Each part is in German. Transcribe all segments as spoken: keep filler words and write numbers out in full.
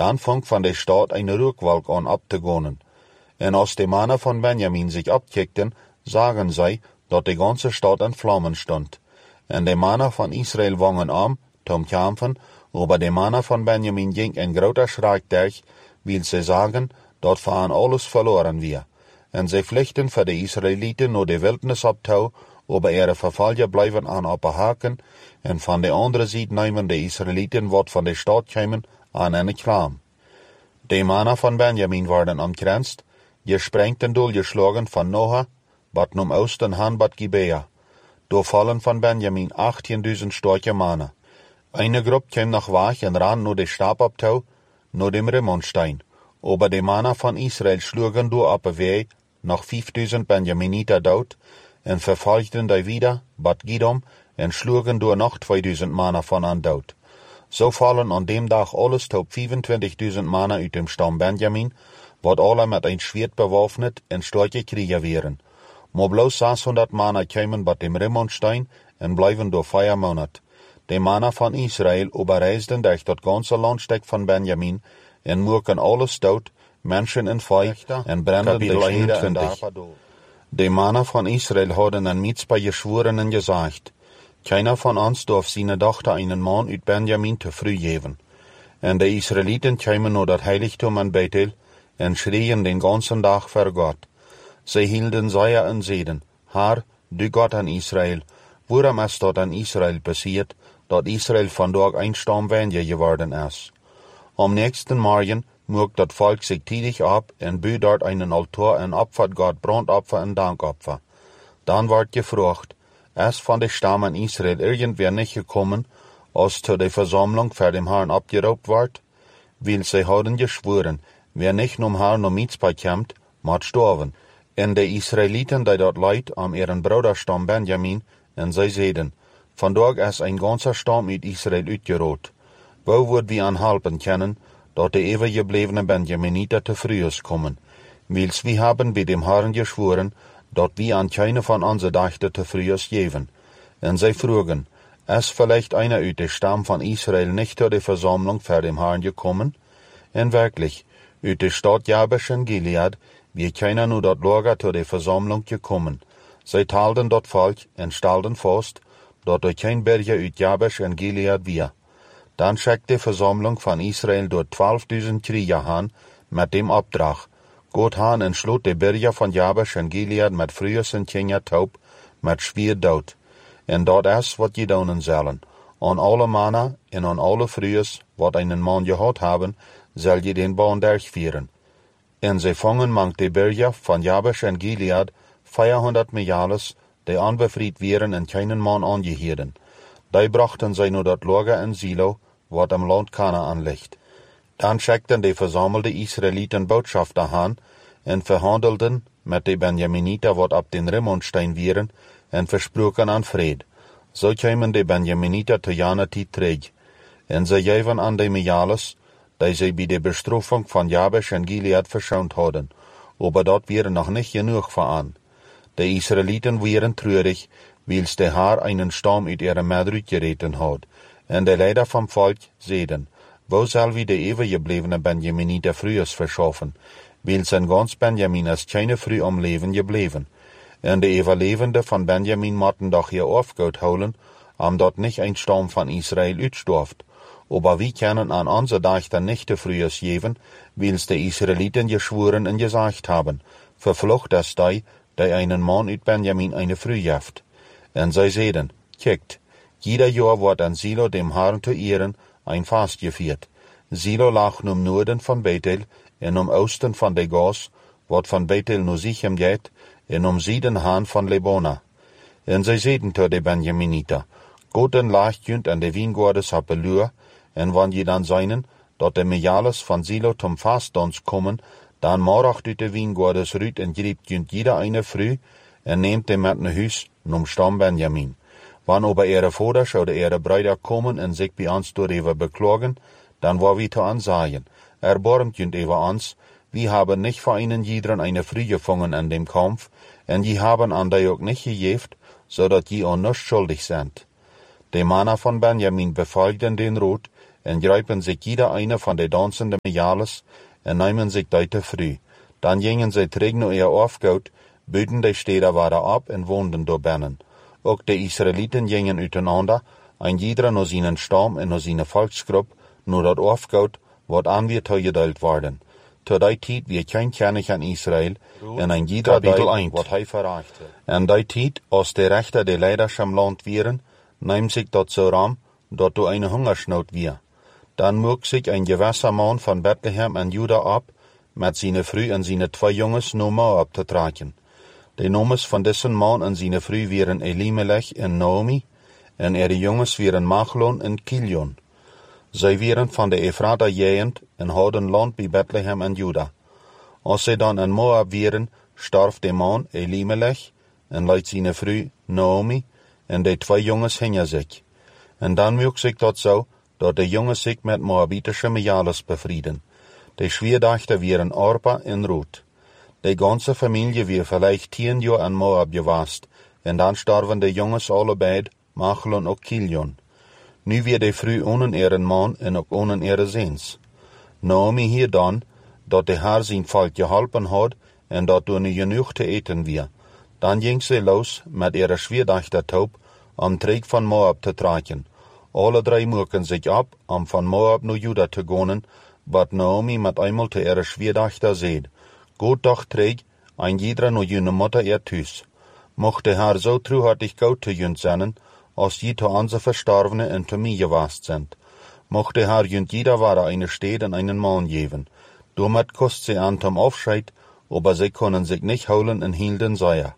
Dann fängt von der Stadt eine Rückwolk an abzugehen. Und als die Männer von Benjamin sich abkickten, sagen sie, dass die ganze Stadt in Flammen stand. Und die Männer von Israel wangen an, zum Kämpfen, aber die Männer von Benjamin ging ein großer Schreck durch, weil sie sagen, dort fahren alles verloren wir. Und sie flüchten für die Israeliten nur die Wildnis abtau, aber ihre Verfallen bleiben an abhaken, und von der anderen Seite nehmen die Israeliten, wat von der Stadt kämen, an eine Klam. Die Männer von Benjamin waren umkränzt, gesprengt und durchgeschlagen von Noah, bat num Osten han bat Gibea. Da fallen von Benjamin achtzehntausend starke Männer. Eine Gruppe kam nach Wach und ran nur die Stababtau, nur dem Rimmonstein. Aber die Männer von Israel schlugen du ab Weh, nach fünftausend Benjaminiter dort, und verfolgten die wieder, bat Gidom, und schlugen du noch zweitausend Männer von an dort. So fallen an dem Tag alles top fünfundzwanzigtausend Männer uit dem Stamm Benjamin, wat alle mit ein Schwert bewaffnet und starke Krieger wären. Maar bloß sechshundert Männer kämen bei dem Rimmonstein und bleiben durch vier Monate. Die Männer von Israel überreisten durch das ganze Landstück von Benjamin und murken alles tot, Menschen in Feuer und brennen die einundzwanzig. Die Männer von Israel hadden an Mitzpah geschworen und gesagt, keiner von uns darf seine Tochter einen Mann uit Benjamin zu früh geben. Und die Israeliten kämen nur das Heiligtum an Bethel und schrien den ganzen Tag vor Gott. Sie hielten Seier und Seden, Herr, du Gott an Israel, warum ist dort an Israel passiert, dass Israel von dort ein Stamm weniger geworden ist? Am nächsten Morgen muckt das Volk sich tätig ab und bü dort einen Altar und opfert Gott Brandopfer und Dankopfer. Dann wird gefragt, ist von den Stammen Israel irgendwer nicht gekommen, als zu der Versammlung für den Herrn abgeraubt wird? Weil sie haben geschworen, wer nicht um Herrn um Mitzpah kommt, muss sterben. Und die Israeliten, die dort leid, am ihren Bruderstamm Benjamin, und sie sehen, von dort ist ein ganzer Stamm uit Israel uitgerot. Wo würd wir anhalten können, dass die ewig gebliebenen Benjaminiter zu früh kommen? Weil wir haben bei dem Herrn geschworen, dass wir an keine von unseren Dachten zu früh geben. Und sie fragen, ist vielleicht einer uit dem Stamm von Israel nicht zu der Versammlung für den Herrn gekommen? Und wirklich, uit der Stadt Jabesh in Gilead, wir keiner nur dort Lager zu der Versammlung gekommen. Sie teilten dort Volk und stellten fest, dass durch kein Berger uit Jabesh in Gilead wir. Dann schickt die Versammlung von Israel dort zwölftausend Krieger an, mit dem Auftrag, Gott han und schlug die Berger von Jabesh in Gilead mit Frühes und Kinder taub, mit schwer Tod. Und dort ist, was je tun sollen. An alle Männer und an alle Frühes, wat einen Mann gehad haben, soll je den Bahn durchführen. Und sie fangen mang die Berger von Jabesh in Gilead vierhundert Mijales, die anbefried wären und keinen Mann angehielten. Die brachten sie nur dort Lager in Silo, wat am Land Kanaan liegt. Dann schickten die versammelte Israeliten Botschafter an und verhandelten mit den Benjaminiter, wat ab den Rimmonstein wären, und versprochen an Fried. So kämen die Benjaminiter zu jener Zeit träg. Und sie gaven an die Mijales, die sie bei der Bestrafung von Jabesh und Gilead verschont hadden, aber dort wäre noch nicht genug voran. Die Israeliten wären traurig, weil der Herr einen Stamm uit ihrer Medrut gereten hat, und die Leiter vom Volk sehen, wo soll wir die ewig gebliebene Benjaminiter frühes verschaffen, weil sein ganz Benjamin ist keine früh am Leben geblieben. Und die Überlebende von Benjamin mochten doch hier aufgeholt holen, am dort nicht ein Stamm von Israel utstorft. Aber wir können an unser Dachter nicht zu frühes geben, weil die Israeliten geschworen und gesagt haben, verflucht das die, die einen Mann uit Benjamin eine Früh jaft. Und sie sehen, kickt, jeder Jahr wird an Silo dem Herrn zu Ehren ein Fast geführt. Silo lag um Norden von Bethel, und um Osten von der Gas, wat von Bethel nur sich geht, und um Süden Hahn von Lebona. Und sie sehen zu den Benjaminiter, Gott en leicht jünt an de Wiengordes Happelur, en wann je dan seinen, dat de Mijales van Silo zum Fastdans kommen, dan moracht uit de Wiengordes rüt en griebt jünt jeder eine früh, en nehmt dem met ne Hus, num Stamm Benjamin. Wann aber ihre Voders oder ihre Brüder kommen en sich bei uns darüber beklagen, dann war wir zu ansagen, erbarmt jünt über uns, wir haben nicht für einen jedren eine Früh gefangen an dem Kampf, en die haben an der auch nicht gejeft, so dat die an nichts schuldig sind. Die Männer von Benjamin befolgten den Rot, en grijpen zich jeder eine van de dansende Majales en nemen zich deute früh. Dan gingen zij terug naar ihr Aufgoud, buiten de steden waren ab en woonden door binnen. Ook de Israëlieten gingen uiteinander, ein jeder naar zijn stam en naar zijn volksgroep, naar dat Aufgoud, wat aan weer toegedeeld worden. Tot die tijd weer geen kennis aan Israël, en ein jeder deed wat hij verrachte. En die tijd, als de rechter de leiders am land wieren, neem zich dat zo ram, dat du eine Hungersnood weer. Dan mocht zich een gewasser man van Bethlehem en Juda ab, met zijn vrouw en zijn twee jongens naar Moab te trekken. De nomes van dessen man en zijn vrouw waren Elimelech en Naomi, en ihre jongens waren Machlon en Kilion. Zij waren van de Ephrata gegend en hadden land bij Bethlehem en Juda. Als zij dan in Moab waren, starf de man Elimelech en leidt zijn vrouw Naomi en de twee jongens hingen zich. En dan mocht zich dat zo, dat de jongens zich met Moabitische Majales bevrieden. De Schwierdachter waren Orpa en Ruth. De ganze Familie weer vielleicht tien jaar in Moab gewast, en dan starven de jongens allebei, Machlon en Kilion. Nu weer de vrouw ohne ihren man en ook ohne ihre Seens. Naomi hier dan, dat de haar zijn volk geholpen had, en dat er nu genoeg te eten weer. Dan ging ze los met ihre Schwierdachter-Taub, om terug van Moab te trekken. Alle drei moeken zich ab, om van Moab naar Juda te gaan, wat Naomi met eenmaal te ihre Schwierdachter zei. Goed doch terug, ein jeder naar jene Mutter ihr thuis. Mochte haar zo truhartig goud te junt zijn, als je te onze Verstorvene en te mij gewast sind. Mochte haar junt jeder ware eine Stede en einen Mann geven. Damit kost sie an zum Aufscheid, aber sie können sich nicht holen en hielden Seier.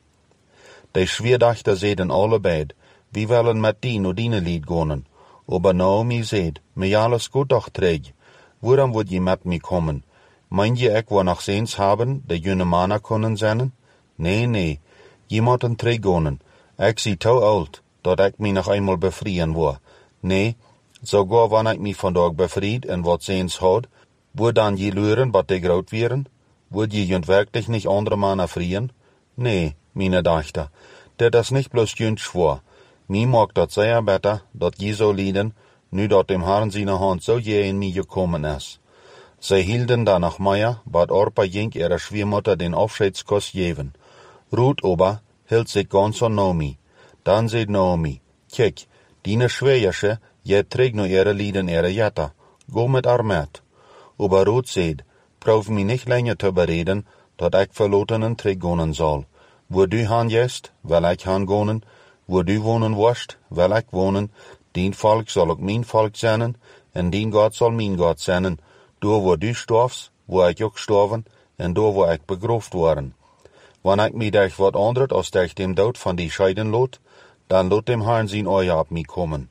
De Schwierdachter zeiden allebei, wie wollen met die no diene Lied gonen. Aber Naomi zeid, mir alles gut doch träg. Woran würd je met mi kommen? Meint je ek wo noch Seens haben, de jüne Mana können sennen? Nee, nee, jemanden träg gonen. Ek sie to oud, dat ik mi noch einmal befrieren woor. Nee, sogar wann ik mi vandaag befried en wat Seens had, woord dan je luren wat de groot wieren? Woord je junt wirklich nicht andere Mana frieren? Nee, meine Dachter, dat is nicht bloß junt schwor. Mi mag dat sehr beter, dat je so lieden, nu dat dem Herrn seine Hand so je in mi gekommen is. Zij hielden dan nach Meier, bad Orpa ging ihrer Schwiemutter den Aufscheidskuss geven. Ruth aber hielt sich ganz an Naomi. Dan zei Naomi, kijk, diene Schwiegersche, je trägt nu ihre Lieden ihre Jetta, go mit haar met. Aber Ruth zei, proef mi nicht länger te bereden, dat ik verlotenen träg gonen zal. Wo du han jest, wel ik han gonen, wo du wonen worst, wel ik wonen, dien volk zal ook mijn volk zijn, en dien God zal mijn God zijn, door wo du storfs, wo ik ook storven, en door wo ik begroofd worden. Wanneer ik mij durch wat andert als durch dem dood van die scheiden lot, dan lot dem Herrn zijn oor op mij komen.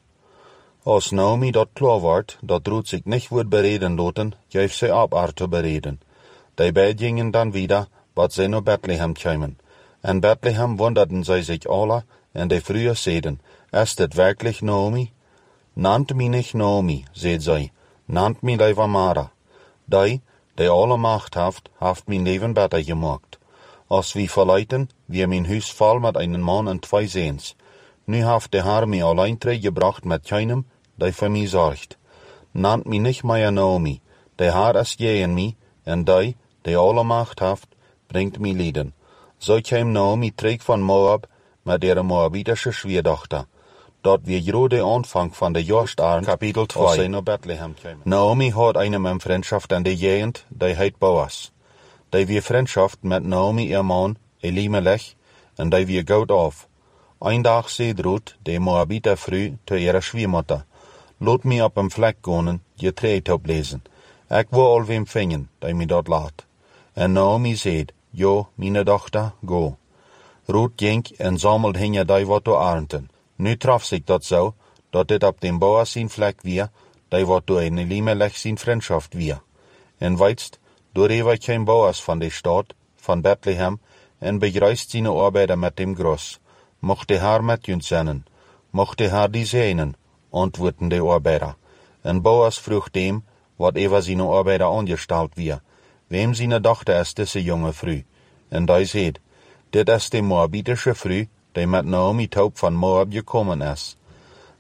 Als Naomi dat klar wordt, dat Ruth zich niet wordt bereden loten, geeft zij op haar te bereden. Die beiden gingen dan wieder, wat zij naar Bethlehem kwamen. En Bethlehem wunderten zij zich alle, en de vrouwen zeiden, is dit wirklich Naomi? Nannt mij nicht Naomi, zei zij, nannt mij liever Mara. Die, die alle Macht haft, haft mijn leven beter gemacht. Als wie verleiten, wie mijn huis vol met einen Mann en twee Seens. Nu haft de Herr mij allein gebracht met keinem, die für mij zorgt. Nannt mij nicht mehr Naomi, de Herr is gegen mij, en die, die alle Macht haft, bringt mij Lieden. So kwam Naomi terug van Moab met ihre moabitische Schwierdochter. Dat wir grode Anfang van de Jahrstarn, Kapitel zwei, als sie naar Bethlehem kwamen. Naomi had einem een Freundschaft an de Gegend, die heet Boas. Die wir Freundschaft met Naomi ihr Mann, Elimelech, en die wir goud auf. Ein Tag zei Ruth, de Moabiter Frau, te ihrer Schwiemutter, lot mi op een vlek gonen, je treed oplezen. Ik wil al wem vingen, die mi dat laat. En Naomi zei, jo, meine Dochter, go. Ruth ging en sammelt hinge die wat door arnten. Nu traf zich dat zo, dat dit op dem Boas zijn vlek weer, die wat door een Elimelech zijn vriendschaft weer. En weitst, door eeuwig geen Boas van de stad, van Bethlehem, en begreist zijn arbeider met dem Gros. Mocht de haar met junt zijn, mocht de haar die zijnen, antwoorden de arbeider. En Boas vroeg dem, wat ever zijn arbeider angestalt weer, wem zijn dochter is deze jonge vrouw? En die zei, dit is de Moabitische vrouw, die met Naomi Taub van Moab gekommen is.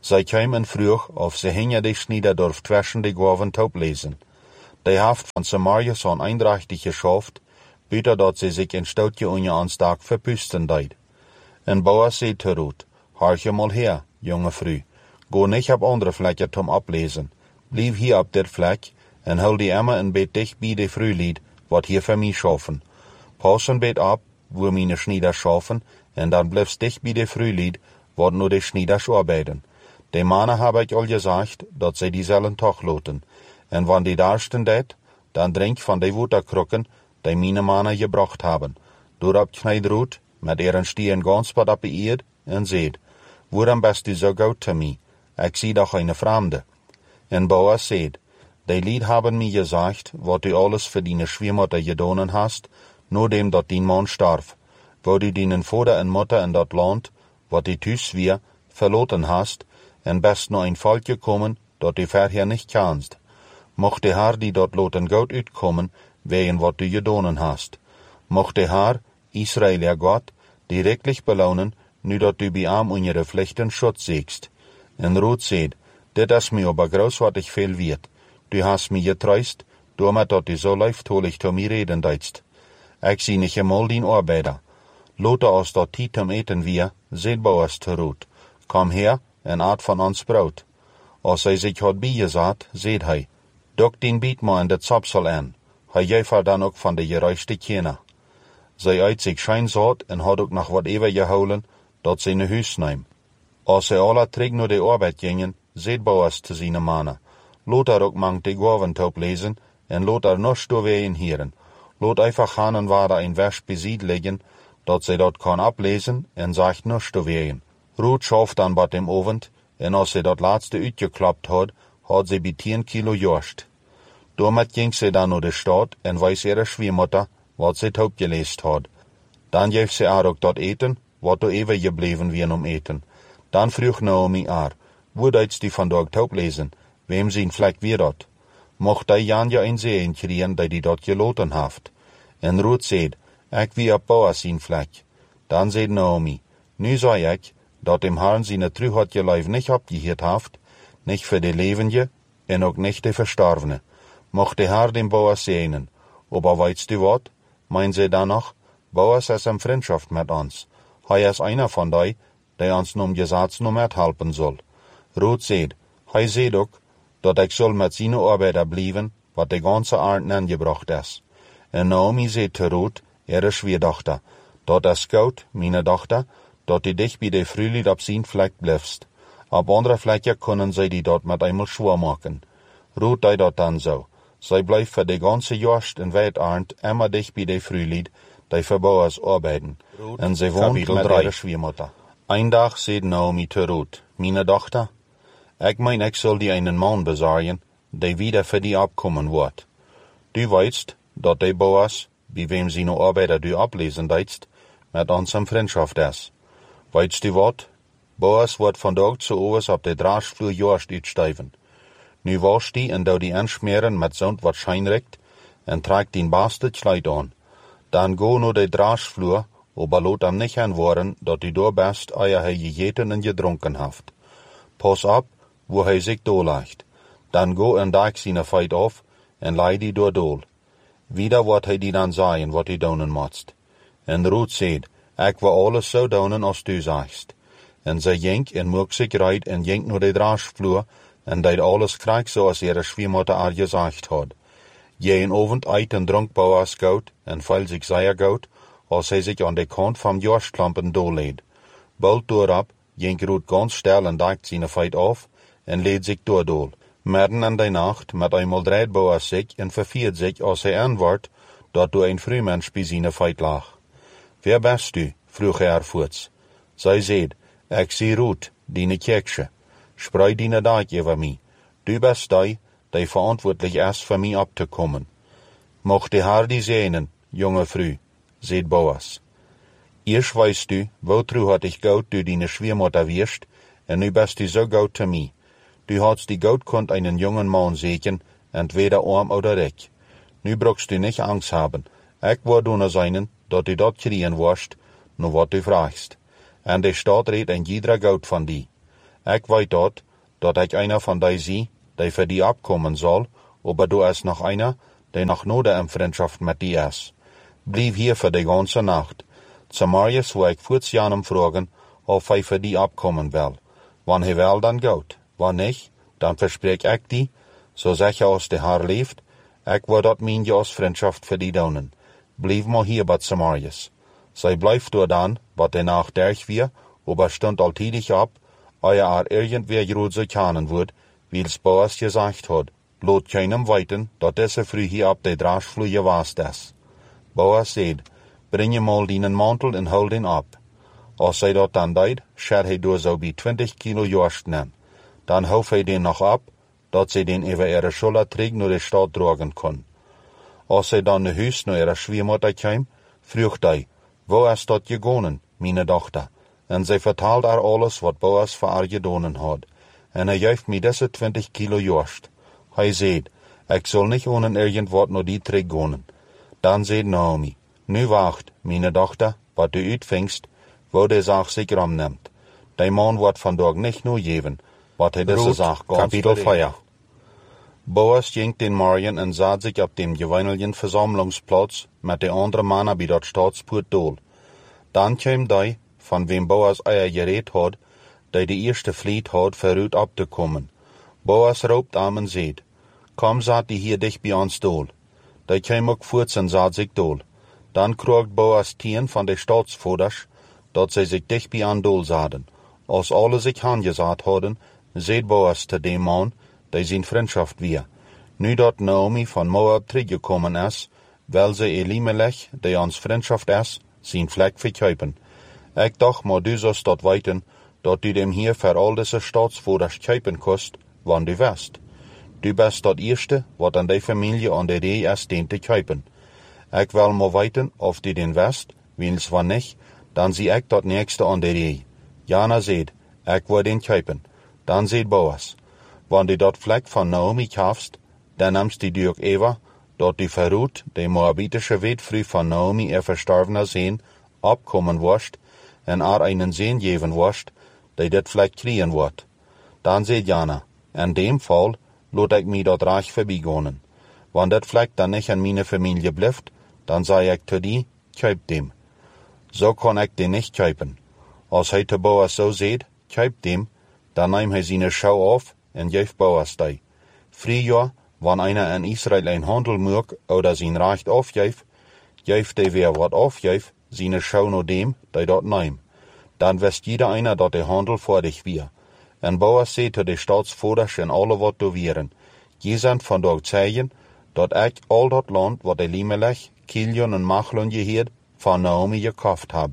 Zij kwamen vroeg of ze hingen de Schnieder durch zwischen de Gorven taub lesen. Die haft von Samaria son eindrachtig geschafft, bitter dat sie sich in stoutje unje anstak verpüsten deid. En Boas zei te Ruth, harche mal her, junge Früh, go nicht op andere Flecken zum ablesen. Blieb hier op der Fleck, en hol die Emma en bet dicht bij de Frühlied, wat hier für mich schaffen. Passen bet ab, wo meine Schnieder schaffen, en dan bliebst dicht bij de Frühlied, wat nur de Schnieders arbeiten. De Mannen hab ich al gesagt, dat sie dieselben Tag loten. En wann die darsten det, dan drink van de Waterkrukken, die meine Mannen gebracht haben. Doorop kneid Ruth, met ihren Stieren ganz wat op de eerd, en zeid, waarom bist du so gut zu mir? Ich zie doch eine Fremde. En Boas zeid, die Lied haben mir gesagt, wat du alles für deine Schwiegermutter gedonen hast, nur dem dat dein Mann starf, wo du deinen Vater en Mutter in dat Land, wat du tüs wir, verloten hast, en best nur ein Volk gekommen, dat du vorher nicht kannst. Mochte haar die dort loten gut uitkommen, wegen wat du gedonen hast. Mochte haar, Israel ja Gott, direktlich belohnen, nu dat du bij am und ihre Pflichten Schutz siegst. En Ruth seht, dit is mir aber großartig viel wird. Du hast mir getreust, damit dat du so leiftolig zu mir reden deitst. Ich sie nicht einmal din Arbeiter. Lote aus dat Tiet zum Eten wir, seht Boas zu Ruth. Komm her, en aat von ons Brot. Als hij sich hat bijgesagt, seht hij, dok din biet ma in de Zapsel an. Hij juifert dan ook van de gereiste Kinder. Zij uit zich scheinsaat en had ook nog wat ever gehouden, dat ze in huis neem. Als ze alle terug naar de arbeid gingen, seht Boas te zijn mannen. Lot er ook mang de Gorven taub lesen, en lot er noch doorween hieren. Lot einfach gaan en waar een vers besied liggen, dat ze dat kan ablesen, en sagt noch doorween. Ruth schaft dan wat im Ovend, en als ze dat laatste uitgeklappt had, had ze bij tien kilo jorst. Damit ging ze dan naar de stad en wees ihre Schwiegermutter, wat ze taub geleest had. Dan geef ze haar ook dat eten, wat er even gebleven weer om eten. Dan vroeg Naomi haar, wo deitst die vandaag taub lesen, wem zijn vlek weer dat? Mocht hij Jan ja een zeen kriegen, die die dat geloten haft. En Ruth zeid, ik wie op Boas zijn vlek. Dan zeid Naomi, nu zei ik, dat dem Herrn seine Trü hat je Leif nicht abgehiert haft, nicht für de Levende, en ook nicht de Verstorvene. Mocht de Herr dem Boas segnen. Aber weißt du wat? Meinen sie dann noch, Boas ist in Freundschaft mit uns. Hij ist einer von die, der uns num Gesetz nur mithelfen soll. Ruth seht, hij seht ook, dat ich soll mit seine Arbeiter blieben, wat de ganze Art angebracht ist. En Naomi seht zu Ruth, ihre Schwiegertochter, dat is gut, meine Tochter, dat die dich bei de Frühlied op zijn Fleck bliebst. Op andere Flecken können sie die dort mit einmal schwur machen. Ruth dei dat dann so. Sie bleibt für de ganze Jorst en Weitarnd immer dicht bei de Frühlied, die für Boas arbeiten. En sie wohnt mit ihrer Schwiegermutter. Ein Tag seht Naomi zu Ruth, meine Tochter, ich mein, ich soll die einen Mann besorgen, der wieder für die abkommen wird. Du weißt, dat de Boas, bei wem sie no Arbeiter du ablesen deitst, mit uns in Freundschaft ist. Weißt du wat? Boas wird von Tag zu Oos op de Draschflur Jorst uitstijven. Nu wascht die en dou die anschmeren met zo'n wat scheinrekt en tragt den beste Kleid an. Dan go no de Draschflur, aber lot am nicht anworen, dat du do best, eier hij gegeten en gedronken haft. Pass ab, wo hij sich do leicht. Dan go en dag seine Feit auf en lei die door dol. Wieder wordt hij die dan sagen, wat hij donen motst. En Ruth seht, ik wil alles so donen als du sagst. En ze jenk en moek zich reit en jenk naar de Draschflur en deed alles krijg zoals ihre Schwiegermutter haar gesagt had. Jeden Abend eit en dronk Boas goud en viel sich sehr goud, als hij zich aan de kant van Jorstklampen doorleed. Bald doorop jenk Ruth ganz still en dagt seine Feit auf en leed sich doordol. Midden in de nacht met einmal dreht Boas sich en verfiert sich, als hij antwoordt, dat du ein Frühmensch bij seine Feit lag. Wer bist du? Vroeg hij haar voorts. Zij zeid, ik zie Ruth, diene Kirche. Sprei diene dag over mij. Du bist die, die verantwoordelijk is voor mij op te komen. Mocht de haar die segnen, junge Früh, seht Boas. Eerst weißt du, wozu hat ich goud du diene Schwiegermutter wirst, en nu bist du so goud zu mir. Du hast die goud konnt einen jungen Mann sehen, entweder arm oder reich. Nu brauchst du nicht Angst haben. Ich werde nur sein, dat du dat kriegen wirst, nur wat du fragst. En de Stadt redt ein jeder goud van die. Ik weet dort, dat ik einer van die zie, die für die abkommen soll, aber du ist noch einer, der noch nur in Freundschaft mit die ist. Blieb hier für die ganze Nacht. Zamarius wo ich vierzig fragen, ob hij für die abkommen will. Wann hij will, dann gut. Wann nicht, dann versprech ich die, so sicher aus der Haar leeft, ich will dort mein aus Freundschaft für die donen. Blieb mal hier bei Zamarius. Zij blijft door dan, wat de Nacht derch wir, aber stund altidig ab, euer er irgendwer groot so kennen wird, wie's Boas gesagt hat. Lot keinem weiten, dat diese früh hier ab de Draschflüge was das. Boas seid, bring je mal dienen Mantel en hol den ab. Als zij dat dan deed, schert hij door zo bij twintig kilo jorst nemen. Dan hoef hij den nog ab, dat zij den over ihre Schulter trägt naar de stad dragen kon. Als zij dan naar huis naar ihre Schwiemutter kwam, vroeg hij, wo is dat gegangen, meine Tochter? En zij vertelt haar alles, wat Boas voor haar gedaan had. En hij geeft mij deze twintig kilo jorst. Hij zegt, ik zal niet ohne irgendwat naar die trek gaan. Dan zegt Naomi, nu wacht, meine Tochter, wat du uitvingst, wo de zaak zich ramneemt. Die man wordt vandaag niet nur geven, wat hij deze zaak ganz Kapitel vier. Boas ging den Morgen en zat sich op dem gewöhnlichen Versammlungsplatz mit de andere Männer bij dat Staatspoort dool. Dan kwam die, van wem Boas eier gereed had, die de eerste vliet had vooruit op te komen. Boas roept aan en zegt, kom zat die hier dicht bij ons dool. Die kwam ook voort en zat zich dool. Dan kroegt Boas tien van de staatsvoders, dat zij zich dicht bij aan dool zaten. Als alle zich aangezaat hadden, zegt Boas te dem man, die zijn vriendschaft weer. Nu dat Naomi van Moab teruggekomen is, wil ze Elimelech, die ons vriendschaft is, zijn vlek verkuipen. Ik dacht, maar du zost dat weten, dat du dem hier voor al deze staatsvoders kuipen kost, wann du west. Du bist dat eerste, wat aan die familie aan de ree is, den te kuipen. Ik wil maar weten, of du den west, wils wann nicht, dan zie ik dat nächste aan de ree. Jana zegt, ik wil den kuipen. Dan zegt Boas, wann du dat vlek van Naomi kaufst, dan nimmst du durch Eva, dat du verruht, de moabitische Wetfrüh van Naomi er verstorbener Sehn, abkommen wirst, en er einen Sehn geven wirst, die dit vlek kriegen wordt. Dan zegt Jana, in dem Fall, lot ik mij dat reich verbigonen. Wann dat vlek dan nicht an meine Familie blijft, dan zei ik te die, kuip dem. So kon ik den nicht kuipen. Als hij te Boas so zegt, kuip dem, dan neem hij seine Schau auf en geeft Boas die. Früher, wann einer in Israel ein Handel mög oder sein Recht aufgeeft, geeft der wer wat aufgeeft, seine Schau no dem, die dort neem. Dan wist jeder einer, dat der Handel vor dich wir. En Boas zei te de staatsvoders en alle wat do wieren, je zijn vandaag zeigen, dat ik al dat land wat Elimelech, Kilion en Machlon geheerd, van Naomi gekauft heb.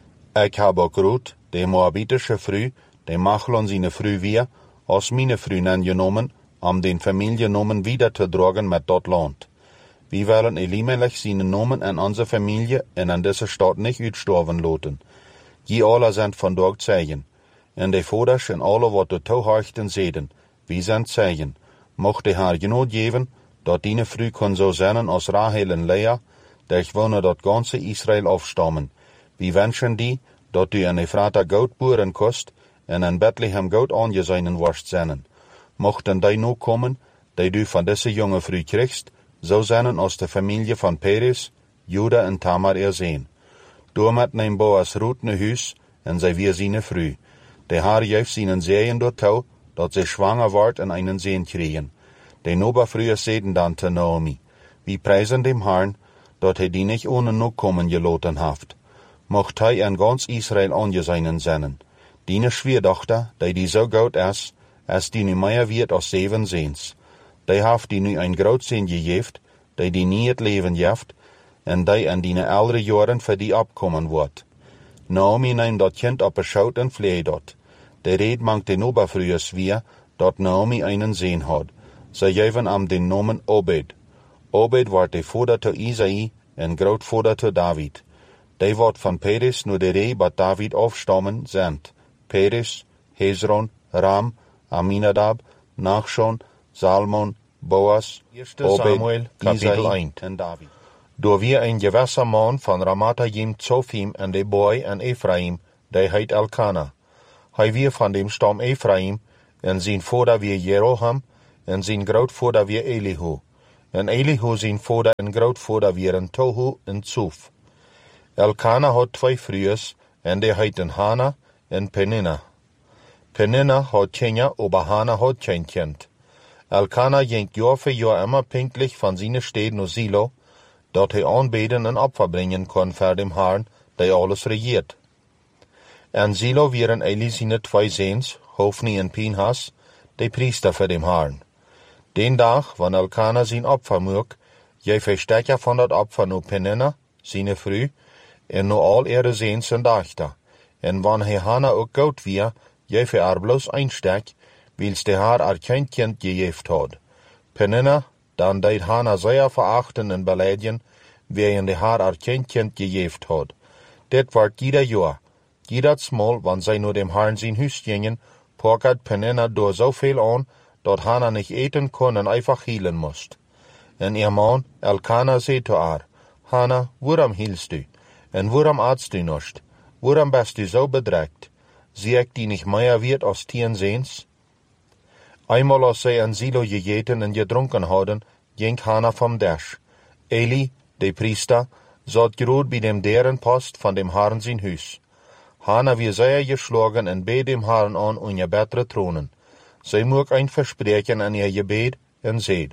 Ik heb ook roet, de moabitische vrouw, de Machlon seine vrouw weer, als meine Vrienden genomen, om den Familiennamen wieder te dragen met dat land. Wir willen Elimelech seine Namen en onze Familie en an deze stad nicht uitsterven laten. Je alle zijn vandaag zeigen. En de voders en alle wat de toehochten zeden, wie zijn zeigen. Mocht de haar genoot geven, dat die vrouw kon zo zijn als Rahel en Lea, der wonen dat ganze Israel afstammen. Wie wenschen die, dat du in Ephrata goud boeren kost, en in Bethlehem goud aangezeinen worst zijn. Mochten die nu komen, die du van deze jonge vrouw kriegst, zo zijn als de familie van Peres, Juda en Tamar er zijn. Doormet neem Boas Ruth naar huis, en zij weer zijn vrouw. De haar geeft seinen Sehen door touw, dat ze schwanger wordt en einen Sehen kriegen. De Noberfrühe zeden dan te Naomi, wie preisen dem Herrn, dat hij die nicht ohne nu kommen geloten haft. Mocht hij in ganz Israel angeseinen zijn. Die Schwierdochter, die die so gut is, als die nu mehr wird als zeven Sehns. Die haft die nu ein groot Sehn gegeft, die die nie het leven jeft, en die in die oudere jaren voor die abkommen wordt. Naomi neemt dat kind op een schout en vleed dat. De reed mangt de Noberfrühes weer, dat Naomi einen Sehn had. Zij geven am den Namen Obed. Obed wordt de vader te Isaï en grootvader te David. Die wordt van Peres nu de ree wat David afstammen zendt. Peres, Hezron, Ram, Aminadab, Nachshon, Salmon, Boas, Obed, Samuel, Kapitel Isaï en David. Door wie een gewisse man van Ramathaim Zophim en de boy en Ephraim, die heet Elkana. Hij weer van dem stam Ephraim, en zijn vader weer Jeroham, en zijn grootvader weer Elihu. En Elihu zijn vader en grootvader weer Tohu en Tsuf. Elkana had twee vrouwen, en die heeten Hana en Penina. Penina had Kenya, aber Hana had geen kind. Elkana ging jaar voor jaar immer pinklich van zijn steden naar Silo, dat hij aanbeden en opfer brengen kon voor dem Herrn, die alles regiert. En Silo waren Eli zijn twee zoons, Hofni en Pinhas, die priester voor dem Herrn. Den dag, wanneer Elkana zijn opfer moek, jij verstekker van dat opfer naar Penina, zijn vrouw, en naar al ihre zoons en dochter. En wanneer hij Hana ook goud weer, jij voor haar bloos einstek, wils de haar haar geen kind gegeven had. Penina, dan deed Hana zeer verachten en beleiden, wegen de haar haar geen kind gegeven had. Dit wordt ieder jaar. Ieders mal, wanneer zij naar dem Herrn zijn huis gingen, pokert Penina door zoveel aan, dat Hana niet eten kon en einfach hielen moest. En ihr man, Elkana, zei zu haar, Hana, waarom hielst du? En waarom aatst du nicht? Waarom bist du zo bedrekt? Zie ik die niet meer wird als tien zoons? Einmal als zij in Silo gegeten en gedronken hadden, ging Hana vom Tisch. Eli, de priester, zat groot bij dem derenpost van dem Herrn zijn huis. Hana wie zeer geschlagen en beet dem Herrn aan om je betere tronen. Zij mocht een verspreken aan ihr gebed en zeid,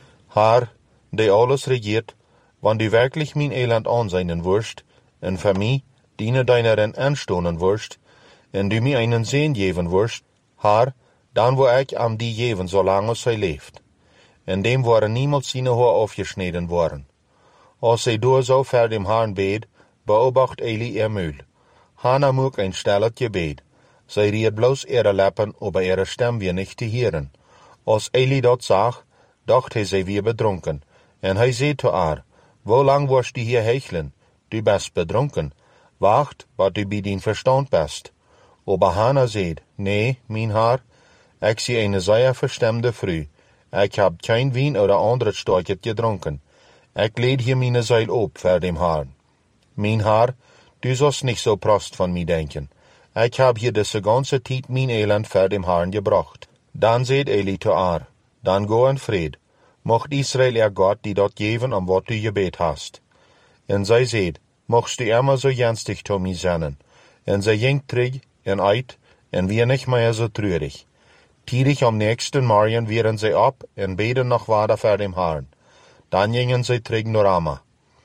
Herr, die alles regiert, wann du wirklich mein Elend ansehen wirst, en für mich diene deineren anstonen wirst, en du mir einen Sehn geben wirst, Herr, dann wo ich am die geben, solange sie lebt. En dem waren niemals seine Haar aufgeschnitten worden. Als sie door so ver dem Herrn bed, beobacht Eli ihr Mühl. Hana mocht ein stillet gebed. Zij riet bloos ihre Lippen, aber ihre Stimme weer nicht zu hören. Als Eli dat zag, dacht hij zij weer bedronken. En hij zei zu haar, wo lang wirst du hier hecheln? Du bist bedronken. Wacht, wat du bij din Verstand bist. Aber Hana zei, nee, mein Herr, ich zie eine sehr verstemde Frau. Ich hab kein Wein oder anderes Storchet gedronken. Ich led hier meine Seil op für dem Herrn. Mein Herr, du sollst nicht so prost von mir denken. Ich hab hier diese ganze Zeit mein Elend für dem Herrn gebracht. Dann seht Eli zu haar, dann go in Fried. Mocht Israel ihr Gott die dort geben, um wat du gebet hast. En zij seht, mochtst du immer so jenstig zu mir sennen. En zij ging terug en uit, en weer nicht mehr so trürig. Tiedig am nächsten Morgen wieren sie ab en beten noch weiter für dem Herrn. Dann gingen sie terug nach Rama.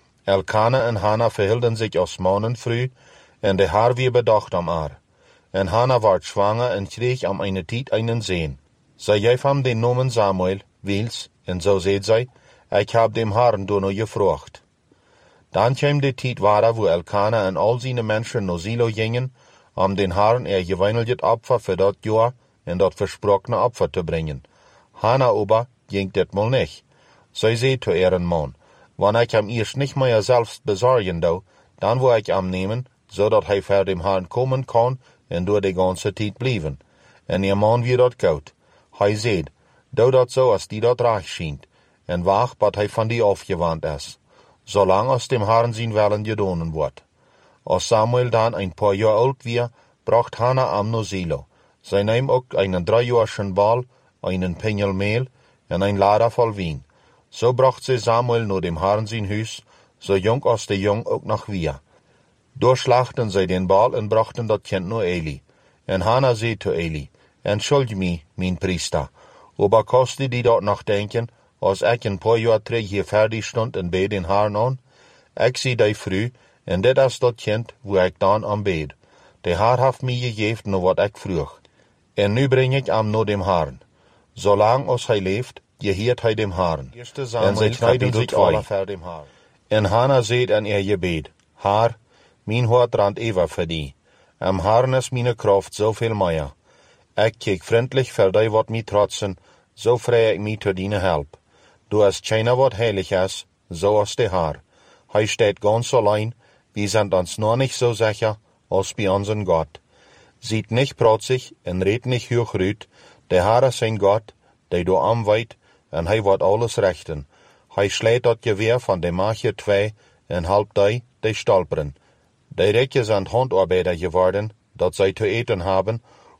Elkana en Hana verhielden sich aus Morgen früh, en der Herr wie bedacht am haar. En Hana ward schwanger en kreeg am eine Tiet einen Sehn. Zij gaf hem den Namen Samuel, wils, en so seht zij, ich hab dem Herrn door noch gefragt. Dann kam die Tiet weiter, wo Elkana en all seine Menschen nach Silo gingen, um den Herrn ihr gewöhnliches Opfer für dat Jahr en dat versprochene Opfer zu bringen. Hana aber ging dit mal nicht. Zij zei zu ihren Mann, wann ich am erst nicht mehr selbst besorgen do, dann wo ich am nehmen, so dat hij für dem Herrn kommen kann en door die ganze Tijd blijven. En ihr Mann wie dat goud. Hij zei, do dat so, als die dat reich schient, en wacht, wat hij van die afgewandt is, zolang als dem Herrn zijn Willen gedonen wordt. Als Samuel dann ein paar Jahre alt war, bracht Hana am no Silo. Zij nahm ook einen dreijahrschen Ball, einen Pengel Mehl en ein Lader voll Wein. So bracht sie Samuel nur dem Herrn sein Haus, so jung als der Jung auch noch wir. Durchschlachten sie den Ball und brachten das Kind nur Eli. En Hana zei zu Eli, entschuldig mich, mein Priester, aber kostet die dort noch denken, als ich ein paar Jahre terug hier fertig stond en bed den Herrn an? Ich zie die früh, en dit is dat kind, wo ich dan am bed. Der Herr hat mir gegeben, nur wat ich vroeg. En nu bring ich am nur dem Herrn. Solang als hij leeft, geheert hij dem Herrn. En zij knijden sich alle voor dem Herrn. En Hana zei an ihr gebed, Herr, mein Hart rannt ever für die. Am Herrn ist meine Kraft so viel mehr. Ich kijk freundlich für die, wat mich trotzen, so freue ich mich zu deiner Help. Du hast keiner, wat heilig ist, so als der Herr. Hij steht ganz allein, wir sind uns noch nicht so sicher, als bei unseren Gott. Sieht nicht protzig en red nicht hochrüt, der Herr ist ein Gott, der du anweit, en hij wird alles rechten. Hij schlägt dat Gewehr von dem Mache zwei, en halb die, die stolperen. Die Räcke sind Handarbeiter geworden, dat zij zu eten haben,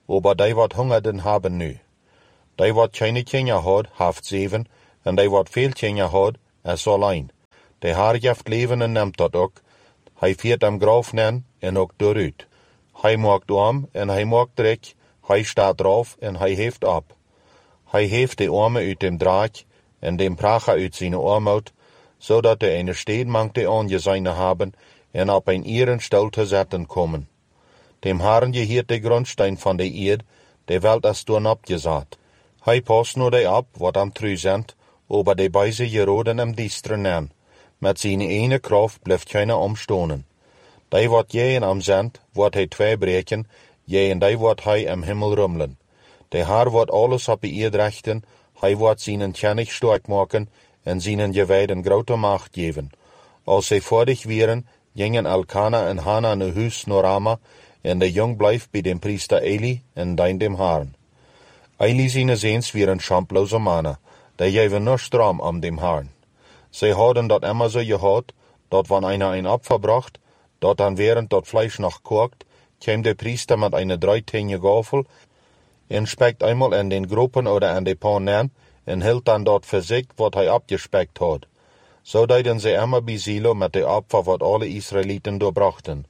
aber die wat hungerden haben nu. Die wat keine Kinder hat, haft zeven, en die wat veel Kinder hat, es allein. De haar jeft leven en neemt dat ook, hij viert am Graf nen en ook doorut. Hij maakt om en hij maakt drek, hij staat drauf en hij heeft op. Hij heeft de arme uit dem draak en dem pracha uit zijn armoed, zodat de eine steenmangte aangezien hebben en op een ieren stil te zetten komen. Dem Herrn gehiert de grondstein van de eerd, de welt is toen opgezaat. Hij past nu de op, wat am tru sind, aber de beise geroden am diesteren nen. Met zijn ene kracht blijft keiner omstonen. Die wat jeën am sind, wordt hij twee breken, jeën die wordt hij am himmel rummelen. De Herr wordt alles op de eerd rechten, hij wordt zijn kennig sterk maken en zijn gewijden grote macht geven. Als zij voordig wieren, gingen Elkana en Hana naar huis naar Rama, en de jong blijft bij dem priester Eli en dien dem Herrn. Eli zijn zeens wieren schamploze mannen, die geven nur stram am dem Herrn. Zij hadden dat immer so gehad, dat wann einer ein Opfer bracht, dat dann während dat Fleisch noch kocht, käm der Priester mit einer dreitänige Gafel en speckt einmal in den Gruppen oder in de Pan nen en hield dann dort für sich, wat hij abgespeckt had. So deiden sie immer bij Silo mit de Opfer, wat alle Israeliten doorbrachten.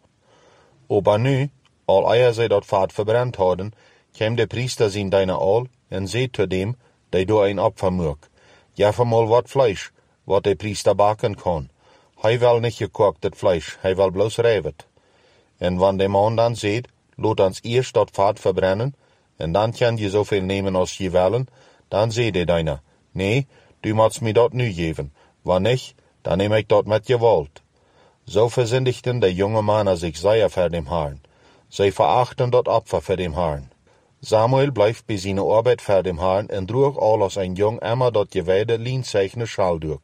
Aber nu, al eer zij dat vaat verbrennt hadden, käm der Priester zien deine al en zei zu dem, die do ein Opfer moek. Geef hem al wat Fleisch, wat de priester bakken kan. Hij wil niet gekooktet Fleisch, hij wil bloos revet. En wann de man dan zegt, laat ons eerst dat vaat verbrennen, en dan kan je zoveel nemen als je willen, dan zei de deiner, nee, du moest me dat nu geven, wann nicht, dan neem ik dat met gewalt. So versindigten de jonge mannen zich zeer voor dem Herrn. Zij verachten dat Opfer voor dem Herrn. Samuel blijft bij zijn arbeid voor dem Herrn en droeg al als een jong immer dat gewijde lienzeichne Schal durch.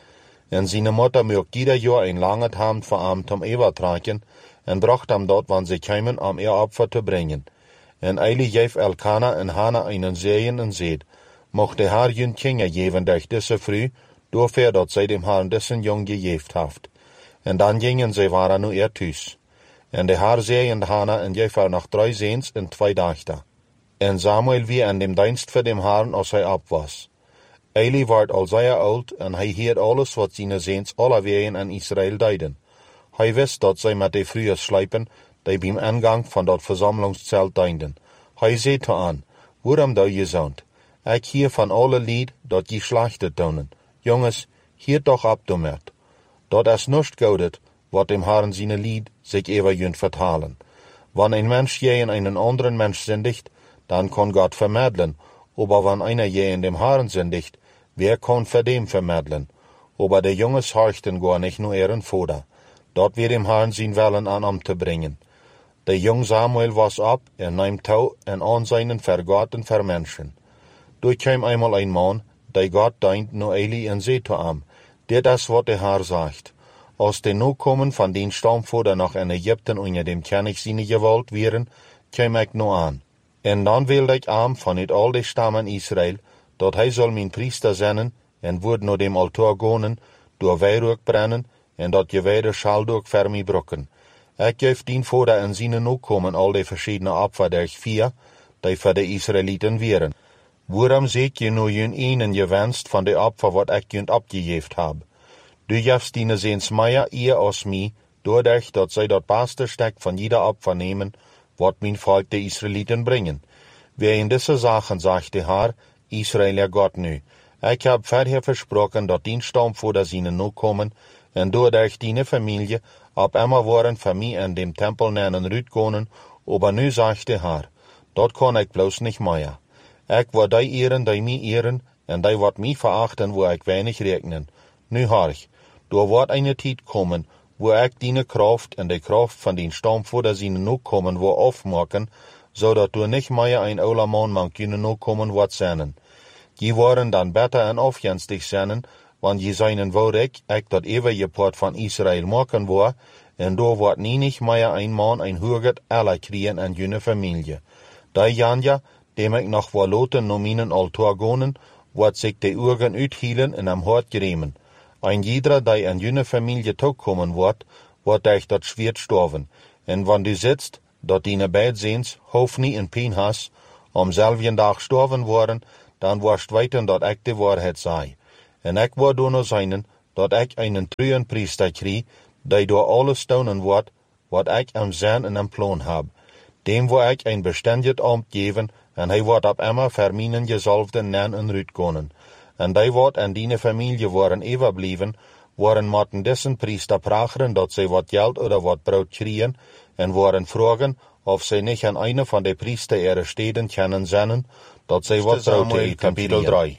En zijn Mutter mögt jeder Jahr ein langes Hemd voor hem zum Ewer tragen en bracht hem dat wann sie kämen, um ihr Opfer zu bringen. En Eli geef Elkana en Hana einen Segen en zeid, mocht de Herr jün Kinder geven durch diese früh, doorver dat zij dem Herrn dessen jong gejeft haft. En dan gingen zij waren nu eer thuis. En de Herr zegende Hana en geef haar nog drei Seens en twee dachten. En Samuel wie an dem Dienst für dem Herrn, als hij ab was. Eli ward al zeer oud en hij hield alles wat zijn Seens allerwegen an Israel deiden. Hij wist dat zij met de frühe schleipen, die beim Eingang van dat Versammlungszelt dienden. Hij zei te aan, waarom dat je zoont? Ik hier van alle lied dat je slachtet donen. Jongens, hier toch ab domert. Dat is nicht goudet, wat dem Herrn zijn lied zich ever jünt vertalen. Wann ein Mensch je in einen anderen Mensch sündigt, dann kann Gott vermitteln, aber wenn einer je in dem Herrn sündigt, wer kann für dem vermitteln? Aber der Junges horchten gar nicht nur ihren Vater. Dort wir dem Herrn sein Willen an um zu bringen. Der jung Samuel was ab, er nahm Tau en an seinen für Gott und für Menschen. Durch kam einmal ein Mann, der Gott deint no Eli en zei zu ihm, dit is wat der Herr sagt. Als de nu kommen von den Stammvater nach in Ägypten unter dem König seine Gewalt wären, käm ich no an. En dan wilde ich am von it al de stammen Israel, dat hij soll mijn priester zenden, en wordt naar dem altaar gonen, door weirook brennen, en dat gewijde schal door voor mij brokken. Ik geef dien vader en zijn nu komen al de verschiedene opfer der vier, die voor de Israeliten wären. Waarom zeek je nu jun einen gewenst van de opfer wat ik junt opgegeven heb? Du jefst dine seens meier ihr als mij, doordat dat zij dat beste stek van jeder opfer nemen, wat mijn volk de Israeliten brengen. Wer in diese Sachen sagt de Herr, Israel ja Gott nu. Ik heb verder versproken dat dien stamvader zijn nu komen, en doordat dine familie op immer waren voor mij in dem Tempel nennen uitkomen, aber nu sagt de Herr, dat kan ik bloos niet meer. Ik word die ehren, die mij ehren, en die wat mij verachten, wo ik weinig rekenen. Nu harch, door wordt eine tijd komen, wo ik dine Kraft en de Kraft van den stamvader zijn nu komen wo afmaken, zodat du nicht mehr ein ouder man man kunnen nu komen wat zennen. Die worden dan beter en afjenstig zennen, want je seinen wou ik, ik dat eeuwige poort van Israel maken wou, en door wordt nie nicht mehr ein man ein huget alle kriegen en jene familie. Die Janja, dem ik nog wel loten nominen altaar gonen, wordt zich de Urgen uithielen en am hart geremen. Ein jeder, die in jene familie toekomen wordt, wordt echt dat schwert storven. En wann du sitzt, dat die beidseens Hofni en Pinhas om selfien dag gestorven worden, dan worst weten dat ik de waarheid zei. En ik word doen zijn, dat ik een treuen priester krie, die door alles steunen wordt, wat ik am zijn en am plan heb. Dem wil ik een bestendig ambt geven, en hij wordt op immer voor mijn gezalfden naam en ruut konen. En die wordt en die familie worden overblijven, worden moeten dessen priester pracheren dat zij wat geld oder wat brood krieën, en worden vragen of zij niet aan een van de priester ihre steden kunnen zenden, dat zij wat brood te eten. Kapitel drie.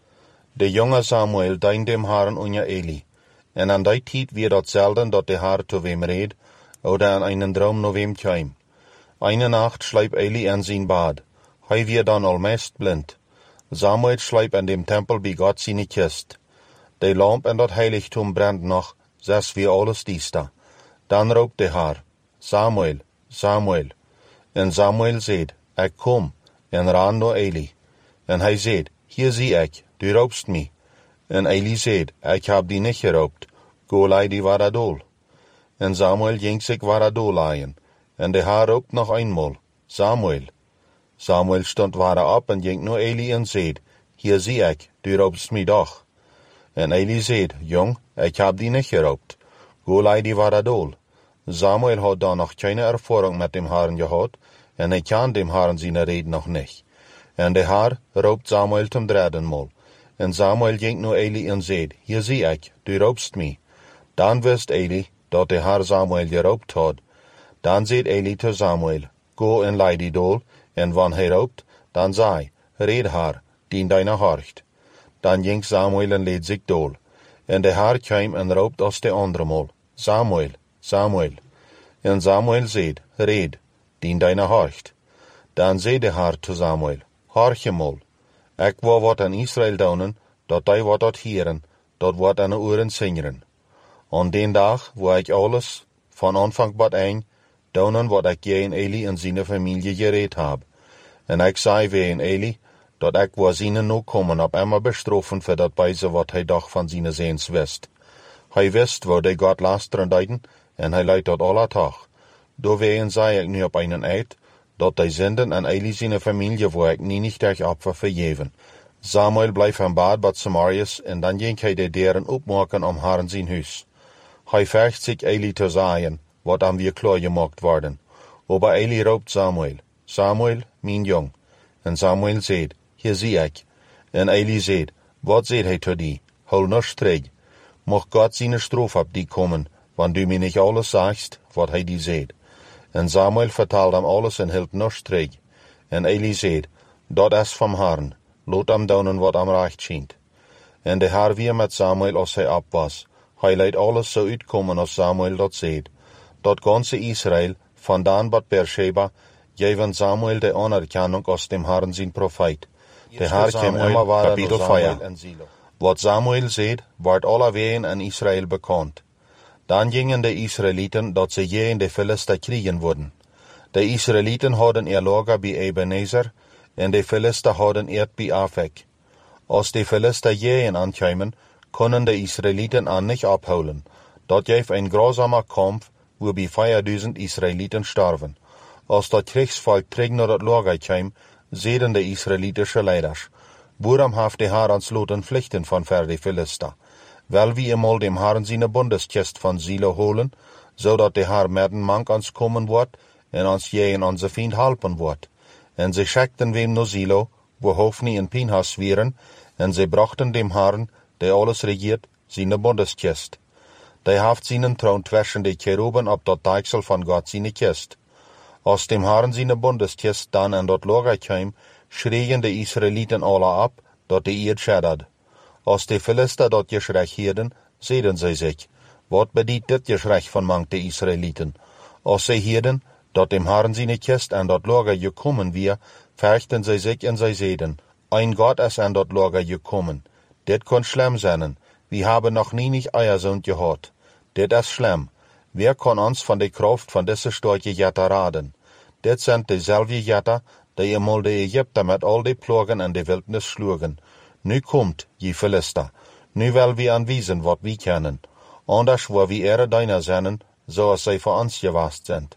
De jonge Samuel dein dem Herrn unja Eli, en an die tijd weer dat zelden dat de Herr zu wem red, oder an einen Traum no wem kwam. Eine Nacht schliep Eli in zijn bad, hij weer dan almeest blind. Samuel schliep in dem Tempel bij Gott seine Kist. De lamp in dat heiligtum brennt noch, zes wie alles diesta. Dan roept de Herr, Samuel, Samuel. En Samuel zegt, ik kom, en ran naar Eli. En hij zegt, hier zie ik, du roepst mij. En Eli zegt, ik heb die niet geroopt, go lei die waradol. En Samuel ging zich waradol leien. En de Herr roept nog eenmaal, Samuel. Samuel stond wara op en ging naar Eli en zegt, hier zie ik, du roepst mij doch. En Eli zegt, jong, ik heb die niet geroopt, go lei die waradol. Samuel had dan nog keine ervaring met dem Herrn gehad, en hij kan dem Herrn zijn reden nog niet. En de Herr roept Samuel zum dritten Mal. En Samuel ging naar Eli en zegt, hier zie ik, du roepst mij. Dan wist Eli, dat de Herr Samuel geroopt had. Dan zegt Eli te Samuel, go en lei die dol, en wanneer hij roept, dan zei, red Herr, dien deine horcht. Dan ging Samuel en leed zich dol. En de Herr kwam en roept als de andere Mal, Samuel, Samuel. En Samuel zegt, red, dien deine horcht. Dan zei de Herr te Samuel, horch mal, ik wil wat aan Israël doen, dat hij wat dat hieren, dat wat aan de oren zingeren. Aan den dag, wo ik alles, van aanvang tot eind, doen wat ik je in Eli en zijn familie gereed heb. En ik zei weer in Eli, dat ik waar zijn nu komen op immer bestroffen voor dat bijze wat hij doch van zijn zeens wist. Hij wist waar de God lasteren deiden, en hij leidt dat alle dag. Doorwegen zei ik nu op einen eid, dat hij zenden en Eli zijn familie waar ik nie niet tegen opfer vergeven. Samuel bleef in bad bij Samarias, en dan ging hij de deuren opmaken om Herrn zijn huis. Hij vergt zich Eli te zeggen, wat am weer klaar gemaakt worden. Aber Eli roept Samuel, Samuel, mijn jong. En Samuel zegt, hier zie ik. En Eli zegt, wat zegt hij te die? Hol nog terug. Mocht God zijn straf op die komen, wanneer du mir niet alles sagst, wat hij die zegt. En Samuel vertelt hem alles en hield nog terug. En Eli zegt, dat is van Herrn, laat hem doen wat hem recht schijnt. En de Herr weer met Samuel als hij op was. Hij leidt alles zo uitkomen als Samuel dat zegt. Dat ganze Israël, van Dan tot Beersheba, geven Samuel de anerkennung als dem Herrn zijn profeet. De Herr kwam immer wieder Kapitel vier. Wat Samuel zegt, wordt allerwegen in Israël bekend. Dan gingen de Israëlieten dat ze je in de Philister kriegen worden. De Israëlieten hadden ihr Lager bij Ebenezer, en de Philister hadden het bij Afek. Als de Philister je aankwamen, konden de Israëlieten aan niet ophouden. Dat geeft een grausamer Kampf, waarbij vierduizend Israëlieten starven. Als dat Kriegsvolk terug naar het Lager kwam, zeiden de Israëlitische leiders, waarom heeft de Herr ons laten vluchten van ver de Philister? Wel wie eenmaal dem Herrn zijn bundeskist van Silo holen, zodat de Herr met een mank ons komen wordt, en ons je en onze vriend helpen wordt. En ze schickten wem naar Silo, wo Hofni en Pinhas waren, en ze brachten dem Herrn, der alles regiert, zijn bundeskist. Die heeft zijn troon tussen de Cheruben op dat deiksel van God zijn kist. Als dem Herrn zijn bundeskist dan in dat Lager kwam, schreien de Israëlieten alle op, dat de eerd scheddert. Als de Philister dat geschrei hielden, zeiden zij zich, wat bedient dit geschrei van mank de Israëlieten? Als zij hielden, dat dem Herrn zijn kist en dat Lager gekommen weer, verchten zij zich en zij zeiden, ein God is aan dat Lager gekommen. Dit kon schlimm zijn, we hebben nog nie niet Eierzoon gehad. Dit is schlimm. Wer kan ons van de kracht van deze storche jetter raden? Dit zijn dezelfde jetter, die eenmaal de Egypter met al die plagen en de wildnis sloegen. Nu komt, je Philister, nu wil we aanwijzen wat we kennen. Anders waar we ere deiner zijn, zoals zij voor ons gewaast zijn.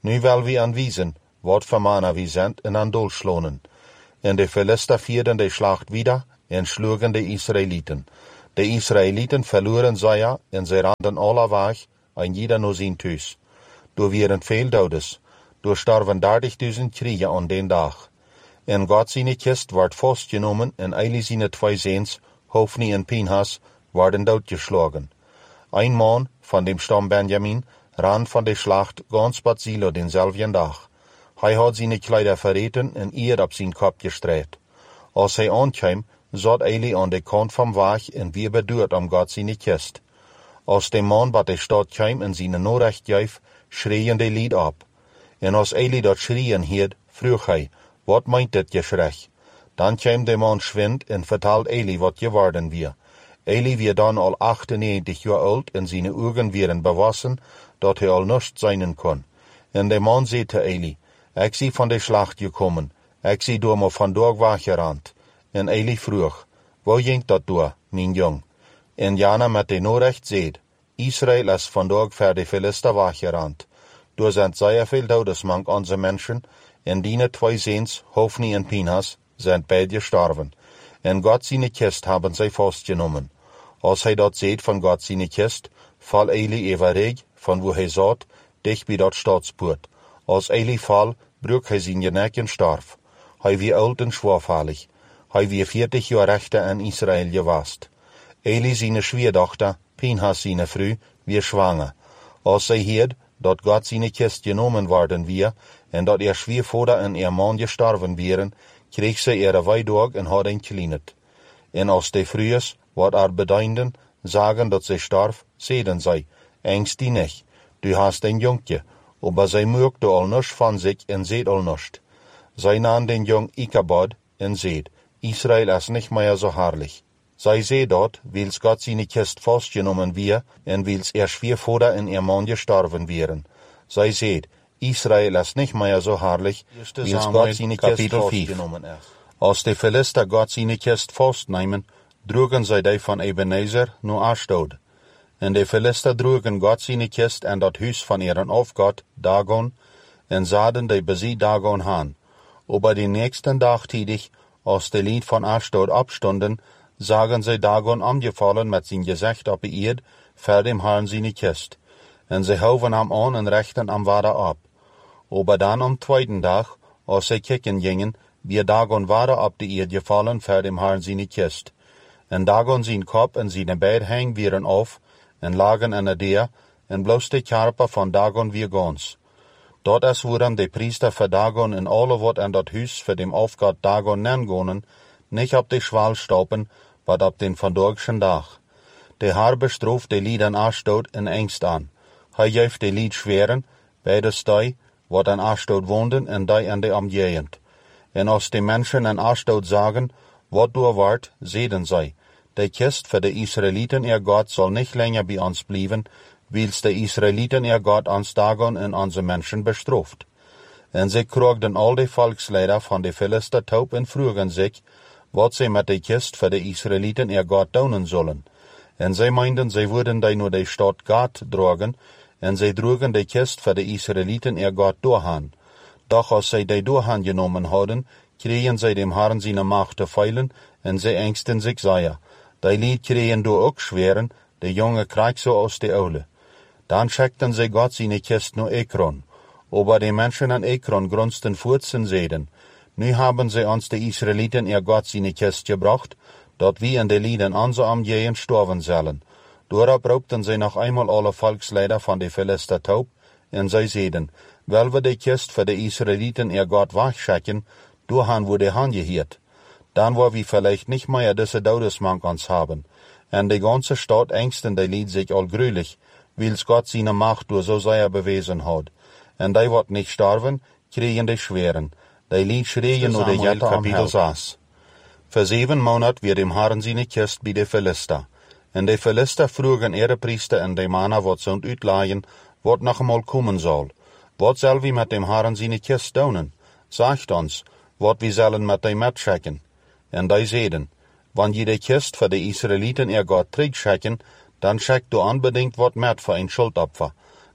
Nu wil wie aanwijzen, wat voor mannen wie zijn en aan doelslonen. En de Philister vierden de Schlacht wieder en schlugen de Israëlieten. De Israëlieten verloren zij en zij randen alle weg, en jeder naar zijn thuis. Door waren veel dodes. Door starven dertigduizend Krieger aan den dag. En God zijn kist werd vastgenomen en Eli zijn twee zoons, Hofni en Pinhas, werden doodgeslagen. Ein man van dem stam Benjamin ran van de Schlacht ganz Bad Silo denselben dag. Hij had zijn kleider verreten en eer op zijn kop gestreut. Als hij aankwam, zat Eli aan de kant van weg en weer beduurd om God zijn kist. Als de man bij de stad kwam en zijn norecht gaf, schreien de lied op. En als Eli dat schreien hield, vroeg hij, wat meint dit geschrei? Dan kwam de man schwind en vertelde Eli wat geworden weer. Eli weer dan al achtennegentig jaar oud en zijn ogen waren bewassen, dat hij al niets zijn kon. En de man zei te Eli, ik zie van de Schlacht gekomen, ik zie door me vandaag weggerand. En Eli vroeg, waar ging dat door, mijn jong? En Jana met de norecht zei, Israël is vandaag voor de Philister weggerand. Door zijn zeer veel dodesmank onze mensen, en die twee zoons, Hofni en Pinhas, zijn beide gestorven. En God zijn kist hebben zij vastgenomen. Als hij dat zei van God zijn kist, val Eli overig, van wo hij zat, dicht bij dat stadspoort. Als Eli val, brak hij zijn nek en starf. Hij wie oud en schwerfällig. Hij wie veertig jaar rechter in Israël gewast. Eli zijn schwiedochter, Pinhas zijn vrouw, wie zwanger. Als zij hierd, dat God zijn kist genomen worden weer, en dat er schwiervader en ihr man gestorven wären, kreeg zij ihre weidag en had een kleinet. En als de vrouwen, wat er bedeinden, sagen dat zij starf, zeiden zij, engst die nicht, du hast een jonkje, aber zij merkte al nisch van zich en zeed al nischt. Zij nahm den jong Ichabod en zeed, Israël is nicht mehr so herrlich. Zij zei dat, wils God zijn kist vastgenomen weer, en wils er schwiervader en ihr man gestorven wären. Zij zei, Israël is nicht mehr so herrlich, wils God zijn kist vastgenomen is. Als de Philister God zijn kist vastnemen, droegen zij die van Ebenezer naar Ashdod. En de Philister droegen God zijn kist en dat huis van ihren afgod, Dagon, en zaden de bezit Dagon aan. Aber den nächsten dag tidig, als de lied van Ashdod abstonden, zagen zij Dagon omgevallen met zijn gezicht op de eerd, voor dem Herrn zijn kist. En zij houden hem aan en rechten hem water op. Aber dan am tweeden dag, als zij kicken gingen, weer Dagon water op de eerd gevallen voor dem Herrn zijn kist. En Dagon zijn kop en zijn beid hang wieren af, en lagen in de deur, en bloos de karper van Dagon weer gans. Dat is waarom de priester voor Dagon en alle wat in dat huis voor dem afgod Dagon nengonen, nicht op de schwal stoppen, wat op den vandagschen dag. De Herr bestraft de lied in Ashdod en engst aan. Hij geeft de lied schweren, bij de stij, wat in Ashdod woonden en die in de omgegend. En als de mensen in Ashdod sagen, wat door wordt, zeiden zij, de kist voor de Israëlieten ihr God zal niet länger bij ons blijven, wils de Israëlieten ihr God ons Dagon en onze mensen bestraft. En zij kroegden al de volksleider van de Philister taub en vroegen zich, wat zij met de kist voor de Israëlieten ihr God doen zullen. En zij meinden, zij würden die naar de stad Gad drogen, en zij droegen de kist voor de Israëlieten ihr God doorhaan. Doch als zij die doorhaan genomen hadden, kregen zij dem Herrn zijn macht te feilen, en zij engsten zich zeer. Die lied kregen door ook schweren, de jonge krijg zo als de oude. Dan schickten zij God zijn kist naar Ekron. Aber die Menschen an Ekron grunzten voort en zeiden, nu haben sie ons de Israëlieten ihr God zijn kist gebracht, dat wie in de lieden onze omgehen sterven zullen. Daarop roepten zij nog eenmaal alle volksleider van de Philister taub, en zij zeiden, wel we de kist voor de Israëlieten ihr God wegschicken, doorhaan wurde aangehiert. Dan wo wir vielleicht nicht mehr diese Todesmank uns haben. En de ganze Stadt engsten de lied sich al grülich, wils Gott seine Macht door so sehr bewiesen hat. En die wat nicht sterven, kriegen de schweren. Die lied schreien nur de Jette Kapitel zes. Für sieben Monat wird dem Herrn seine Kist bij de Philister. En de Philister vroegen ihre Priester en de Männer wat zond uitleihen, wat noch einmal kommen soll. Wat zal wie met dem Herrn seine Kist doen? Sagt ons, wat wir sollen met die metschicken. En die zeiden, wanneer je de kist voor de Israëlieten ihr God terugschicken, dan schickt du unbedingt wat met voor een schuldopfer.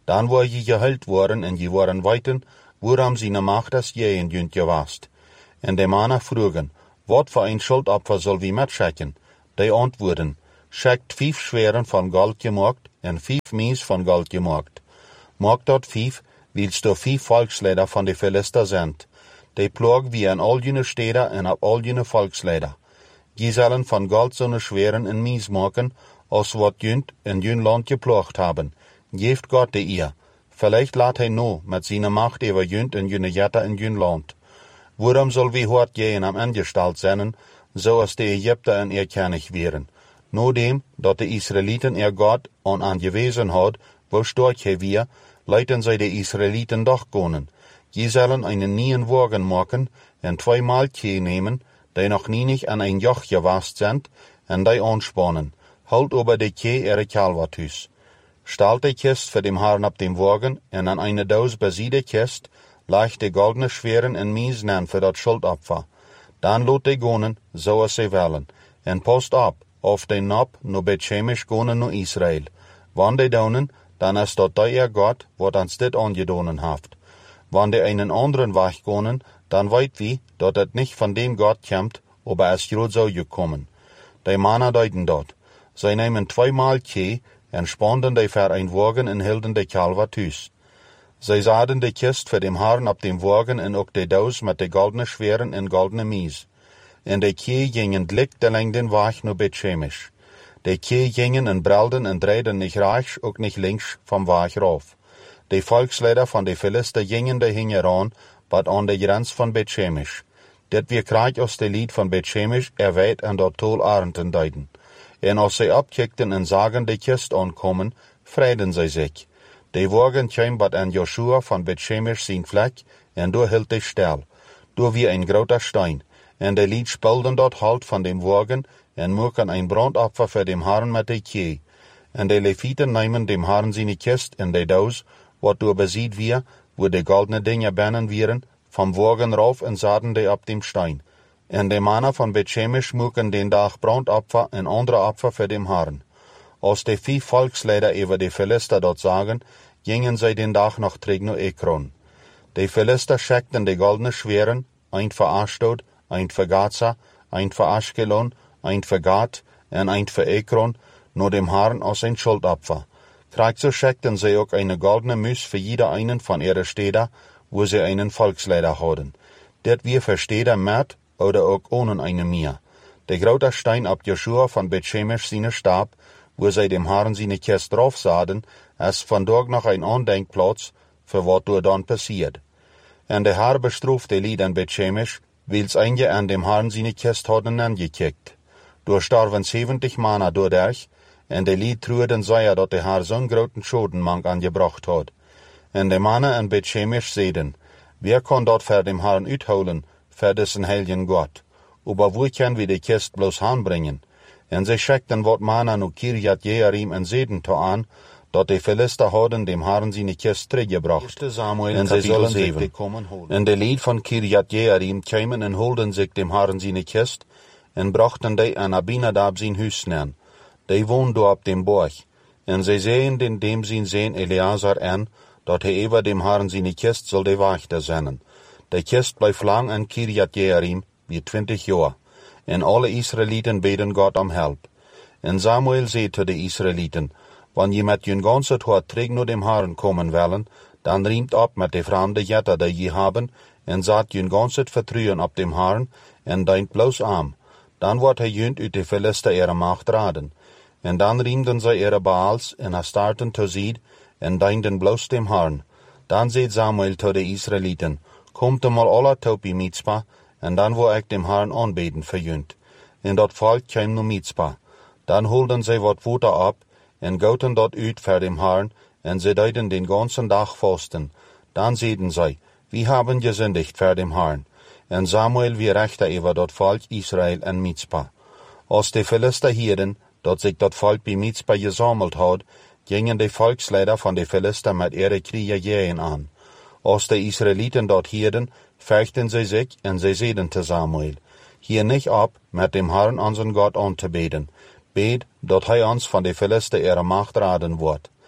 Dan wo je geheilt worden en je waren weiten, woran sie ne Macht das je in jünt gewast. En de Manner frugen, wat für ein Schuldopfer soll wie mitschecken? Die antwoorden, schickt fünf Schweren von Gold gemacht en fünf Mies von Gold gemacht. Macht dort fünf, willst du fünf Volksleider von de Philister sind. Die plog wie an all jene Städter en ab all jene Volksleider. Die sollen von Gold so ne Schweren en Mies machen, als wat jünt in jün Land geplogt haben. Geeft Gott de ihr. Vielleicht laat hij no met seine Macht über jünt en jüne Jetter in jün Land. Worum soll wie hort gehen am Angestalt sein, so als die Ägypter in ihr König wären? No dem, dat de Israeliten ihr Gott an angewiesen hat, wo storch he wir, leiten sie die Israeliten doch gonen. Die sollen einen neuen Wagen machen, en zweimal Keh nehmen, die noch nie nicht an ein Joch gewast sind, en die anspannen. Halt über die Keh ihre Kalvertüs. Stalt die Kist für dem Herrn ab dem Wagen, en an eine Dose besiede Kist, leicht die goldene Schweren en Mies nen für dat Schuldopfer. Dann lot die gonen, so als sie wollen, en post ab, auf den Nab no betschemisch gonen no Israel. Wann die donen, dann ist dort der ihr Gott, wat ans dit angedonen haft. Wann die einen anderen Weg gonen, dann weit wie, dat het nicht von dem Gott kommt, aber es grad so gekommen. Die Männer deuten dort. Sie nehmen zweimal Keh, en spannen die für ein Wagen en hielden die Kalver tüs. Sie sahen die Kist für dem Herrn ab dem Wagen en ook die Daus mit de goldene Schweren en goldene Mies. En de Keh gingen glick de lang den Weg no betschemisch. De Keh gingen en brelden en drehden nicht rechts, ook nicht links vom Weg rauf. De Volksleider von de Philister gingen de hingeran, bad an de Grenz von betschemisch. Dit wir kreig aus de Lied von betschemisch erweit en dort tol Arenten deiden. En als sie abkickten en sagen de Kist ankommen, freiden sie sich. De Wagen käm bad an Joshua von betschemisch sin Fleck, en du hielt de still. Du wie ein groter Stein. En de Lied spelden dort halt von dem Wagen, en muken ein Brandopfer für dem Herrn mit de Keh. En de Leviten nehmen dem Herrn seine Kist in de Daus, wat du besied wir, wo de goldene Dinge bennen wieren, vom Wagen rauf en saden de ab dem Stein. En de Männer von Betschemisch muken den Tag Brandopfer en andere Opfer für dem Herrn. Als de vier Volksleider über de Philister dort sagen, gingen sie den Tag nach Trigno Ekron. De Philister scheckten de goldene Schweren, ein für Ashdod, ein für Gaza, ein für Aschkelon, ein für Gat en ein für Ekron, nur dem Herrn als ein Schuldopfer. Kreig so scheckten sie auch eine goldene Müs für jeder einen von ihrer Städter, wo sie einen Volksleider hatten. Det wir für Städter mehr oder auch ohne eine mehr. Der große Stein ab Joshua von Betschemisch seine Stab, wo sie dem Herrn seine Kist drauf sahen, ist von dort noch ein Andenkplatz, für wat du dann passiert. En der Herr bestrafte Lied an Betschemisch, weil's einige an dem Herrn seine Kist hatten angekickt. Du starben siebzig Männer dadurch, en de Lied trueden sei, dat der Herr so'n großen Schodenmank angebracht hat. En de Männer an Betschemisch seden, wer kann dort für dem Herrn uitholen, für dessen heiligen Gott? Aber wo können wir die Kist bloß anbringen? En sie schickten wat Männer nu Kirjat Jearim en seden to an, dat de Philister hadden dem Herrn seine Kist teruggebracht. En sie sollen sich die kommen holen. En de Lied von Kirjat Jearim kämen en holden sich dem Herrn seine Kist, en brachten die an Abinadab sein Hüs nen. Die wohnt do ab dem Borg. En sie sehen den dem sein Sehn Eleazar an, dat he über dem Herrn seine Kist soll de Wächter sennen. De Kist bleif lang an Kirjat Jearim, wie twintig Jahr. En alle Israeliten beten Gott am Help. En Samuel seht zu de Israeliten, wann je met jün ganze Tod träg nur dem Herrn kommen wollen, dann riemt ab mit de fremde Jetter, die je haben, en sagt jün ganze Vertrauen ab dem Herrn, en deint bloß arm. Dann wordt hij jünt uit de Philister ihre Macht raden. En dan riemden zij ihre Baals, en erstarten te zied, en deinden bloß dem Herrn. Dan seht Samuel zu de Israeliten, kommt mal alle topi Mitzpah, en dan wo ik dem Herrn aanbeten für jünt. En dat volk kwam nu Mitzpah. Dan holden zij wat water ab, en goten dat uit für dem Herrn, en sie deuten den ganzen Tag fasten. Dan zeiden zij, wir haben gesündigt für dem Herrn. En Samuel wie rechter über dat volk Israel en Mitzpah. Als de Philister hielden, dat sich dat volk bei Mitzpah gesammelt had, gingen de Volksleider von de Philister mit ihre Kriegerjähen an. Als de Israeliten dort hielden, fürchten sie sich en sie seden zu Samuel, hier nicht ab, mit dem Herrn unseren Gott anzubeten, bet, dat hij ons von de Philister ihre Macht raden wird.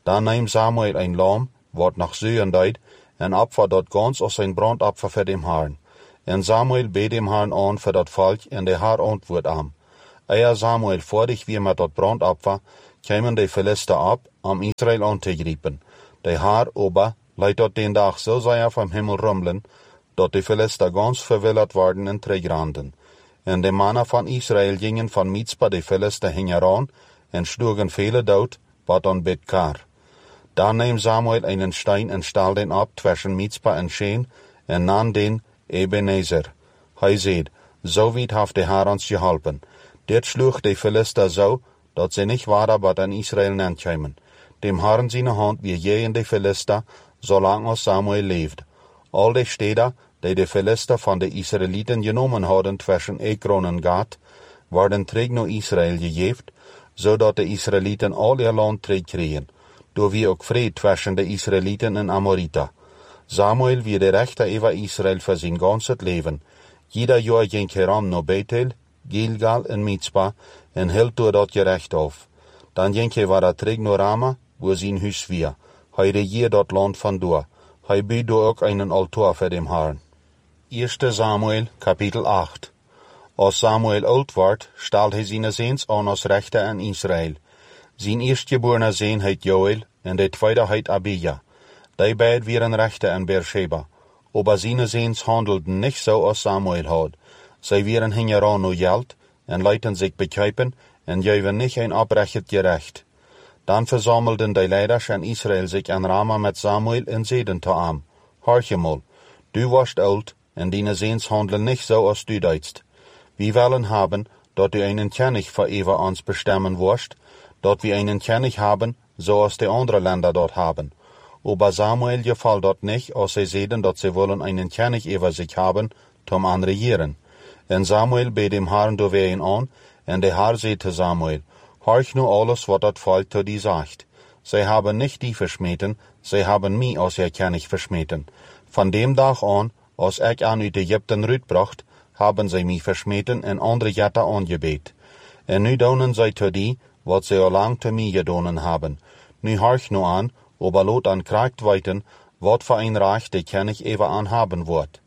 Dan neemt Samuel een lam, wat nach Süden deed, en opfer dat ganz als zijn brandopfer voor dem Herrn. En Samuel beet dem Herrn aan voor dat volk, en de Herr antwoord am. Eer Samuel fertig wie met dat brandopfer, kwamen de Philister op, om Israël aan te grijpen. De Herr ober leidt dat den dag zo zeer vom Himmel rummelen, dat de Philister ganz verwilderd worden en terugranden. En de mannen van Israël gingen van Mizpa de Philister hingeran, en sloegen vele dood, wat aan Bidkar. Dan neemt Samuel einen Stein en stal den op tussen Mizpa en Shen, en nam den Ebenezer. Hij zei, zo weit heeft de Herr ons geholpen. Dit sloeg de Philister zo, dat ze niet waren wat aan Israël nenkwamen. Dem Herrn zijn hand wie je in de Philister, zolang als Samuel leeft. Al de steden, die de Philister van de Israëlieten genomen hadden tussen Ekron en Gat, werden terug naar Israël gegeven, zodat de Israëlieten al ihr land terugkregen, door wie ook vrede tussen de Israëlieten en Amorita. Samuel wie de rechter over Israël voor zijn ganzes leven. Jeder jaar ging heram naar Bethel, Gilgal en Mizpa, en hield door dat gerecht af. Dan ging hij weer terug naar Rama, waar zijn huis was. Hij regiert dat land van door. Hij biedt ook einen altaar voor dem Herrn. Eerste Samuel, kapitel acht. Als Samuel oud wordt, stelt hij zijn zoons aan als rechter in Israël. Zijn eerstgeborene zoon heet Joel, en de tweede heet Abija. Die beiden waren rechter in Beersheba. Aber zijn zoons handelden niet zo als Samuel had. Zij waren hingeran naar geld, en lieten zich bekijpen, en geven niet een oprecht gerecht. Dan verzamelden de leiders in Israël zich in Rama met Samuel en zeiden te hem, Hoorje mal, du warst oud, en dine zoons handelen niet zo als du deedst. We willen hebben, dat du einen König voor eeuwig ons bestemmen wirst, dat we einen König haben, zoals de andere Länder dort haben. Aber Samuel gefällt dort nicht, als sie sehen, dass sie wollen einen König über sich haben, zum anregieren. En Samuel beet dem Herrn door ween aan, en de Herr zei te Samuel, horch nu alles, wat dat volk te die sagt. Zij hebben nicht die verschmeten, zij hebben mij als ihr König verschmeten. Van dem dag aan, als ik aan uit Egypten uitbracht, hebben zij mij verschmeten en andere jatten aangebeet. En nu donen zij te die, wat zij al lang te mij gedonen hebben. Nu horch nu aan, aber lot an kragt weiten, wat voor een reich de König even aan haben wordt.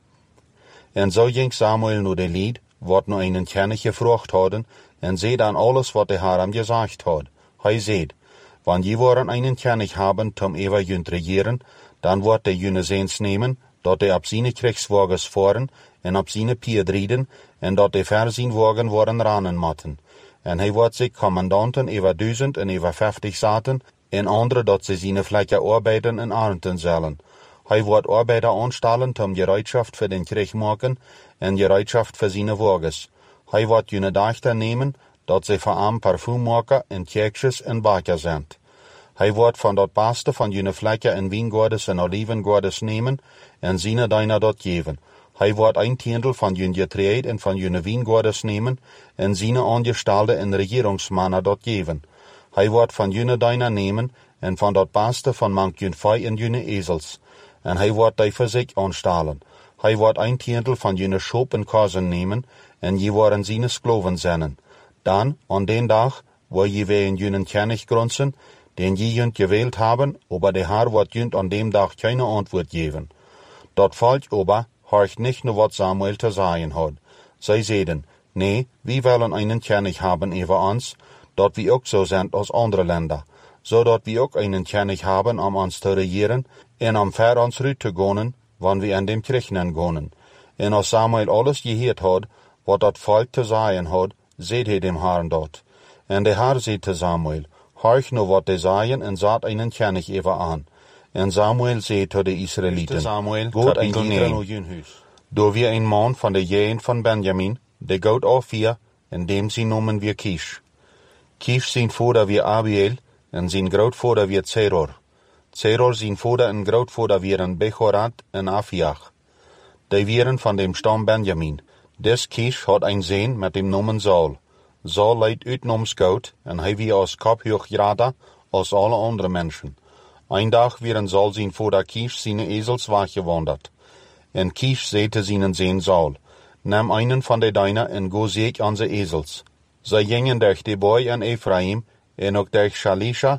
En zo ging Samuel nu de lied, wat nu einen König gevraagd hadden, en zei dan alles, wat de Herr hem gesagt had. Hij zei, wann je worden einen König haben, zum ewig jünt regieren, dan wordt de jüne zeens nemen, dat de op zijn kriegswagens voeren, en op zijn pied rieden, en dat de ver zijn wagen worden ranen matten. En hij wordt zich commandanten over duizend en over vijftig zaten, en andere dat ze zijn vlekken arbeiden en arenten zullen. Hij wordt arbeider aanstellen om gereedschaft voor den Krieg maken en gereedschaft voor zijn wagens. Hij wordt jene dachten nemen, dat ze voor hem parfum maken en kerkjes en bakken zijn. Hij wordt van dat beste van jene vlekken en wijngaardes en olivengordes nemen en zijn deiner dat geven. Hij wordt een tiendel van jene getreed en van jene wijngaardes nemen en zijn aangestalde en regeringsmannen dat geven. Hij wordt van jene deiner nemen en van dat beste van mank jene vee en jene ezels. En hij wordt die voor zich aanstellen. Hij wordt een tiendel van jene schop en kazen nemen en je worden zijn skloven zijn. Dan, aan den dag, waar je weer in jene König grunzen, den je junt gewählt haben, aber de Herr wordt junt an dem dag keine antwoord geven. Dat volk aber horcht nicht nur wat Samuel te sagen hat. Zij zeiden, nee, wir wollen einen König haben über uns, dat wir ook so sind als andere Länder, zodat wir ook einen König haben, um uns te regieren, en om ver ons rüt te gonen, wann wir in dem Krieg gonen. En als Samuel alles geheerd had, wat dat volk te sagen had, zeid hij dem Herrn dat. En de Herr zei te Samuel, horch nu wat de sagen, en zat einen König über an. En Samuel zei te de Israëlieten, Samuel, goed en neen, door wie een man van de jeen van Benjamin, de goud afvier, en dem sie noemen wir Kish. Kish zijn vader wie Abiel, en zijn grootvader wie Zeror. Zeror zijn vader en grootvader wieren Bechorat en Afiach. Die wieren van dem stam Benjamin. Des Kish had een zoon met dem noemen Saul. Saul leidt uitnoms goud, en hij wie als kophoog grader als alle andere mensen. Een dag wieren Saul zijn vader Kish zijn ezels weggewanderd. En Kish zei te zijn zoon Saul, neem einen van de deiner en go zeek aan ze ezels. Zij gingen durch de boy en Ephraim, en ook durch Shalisha,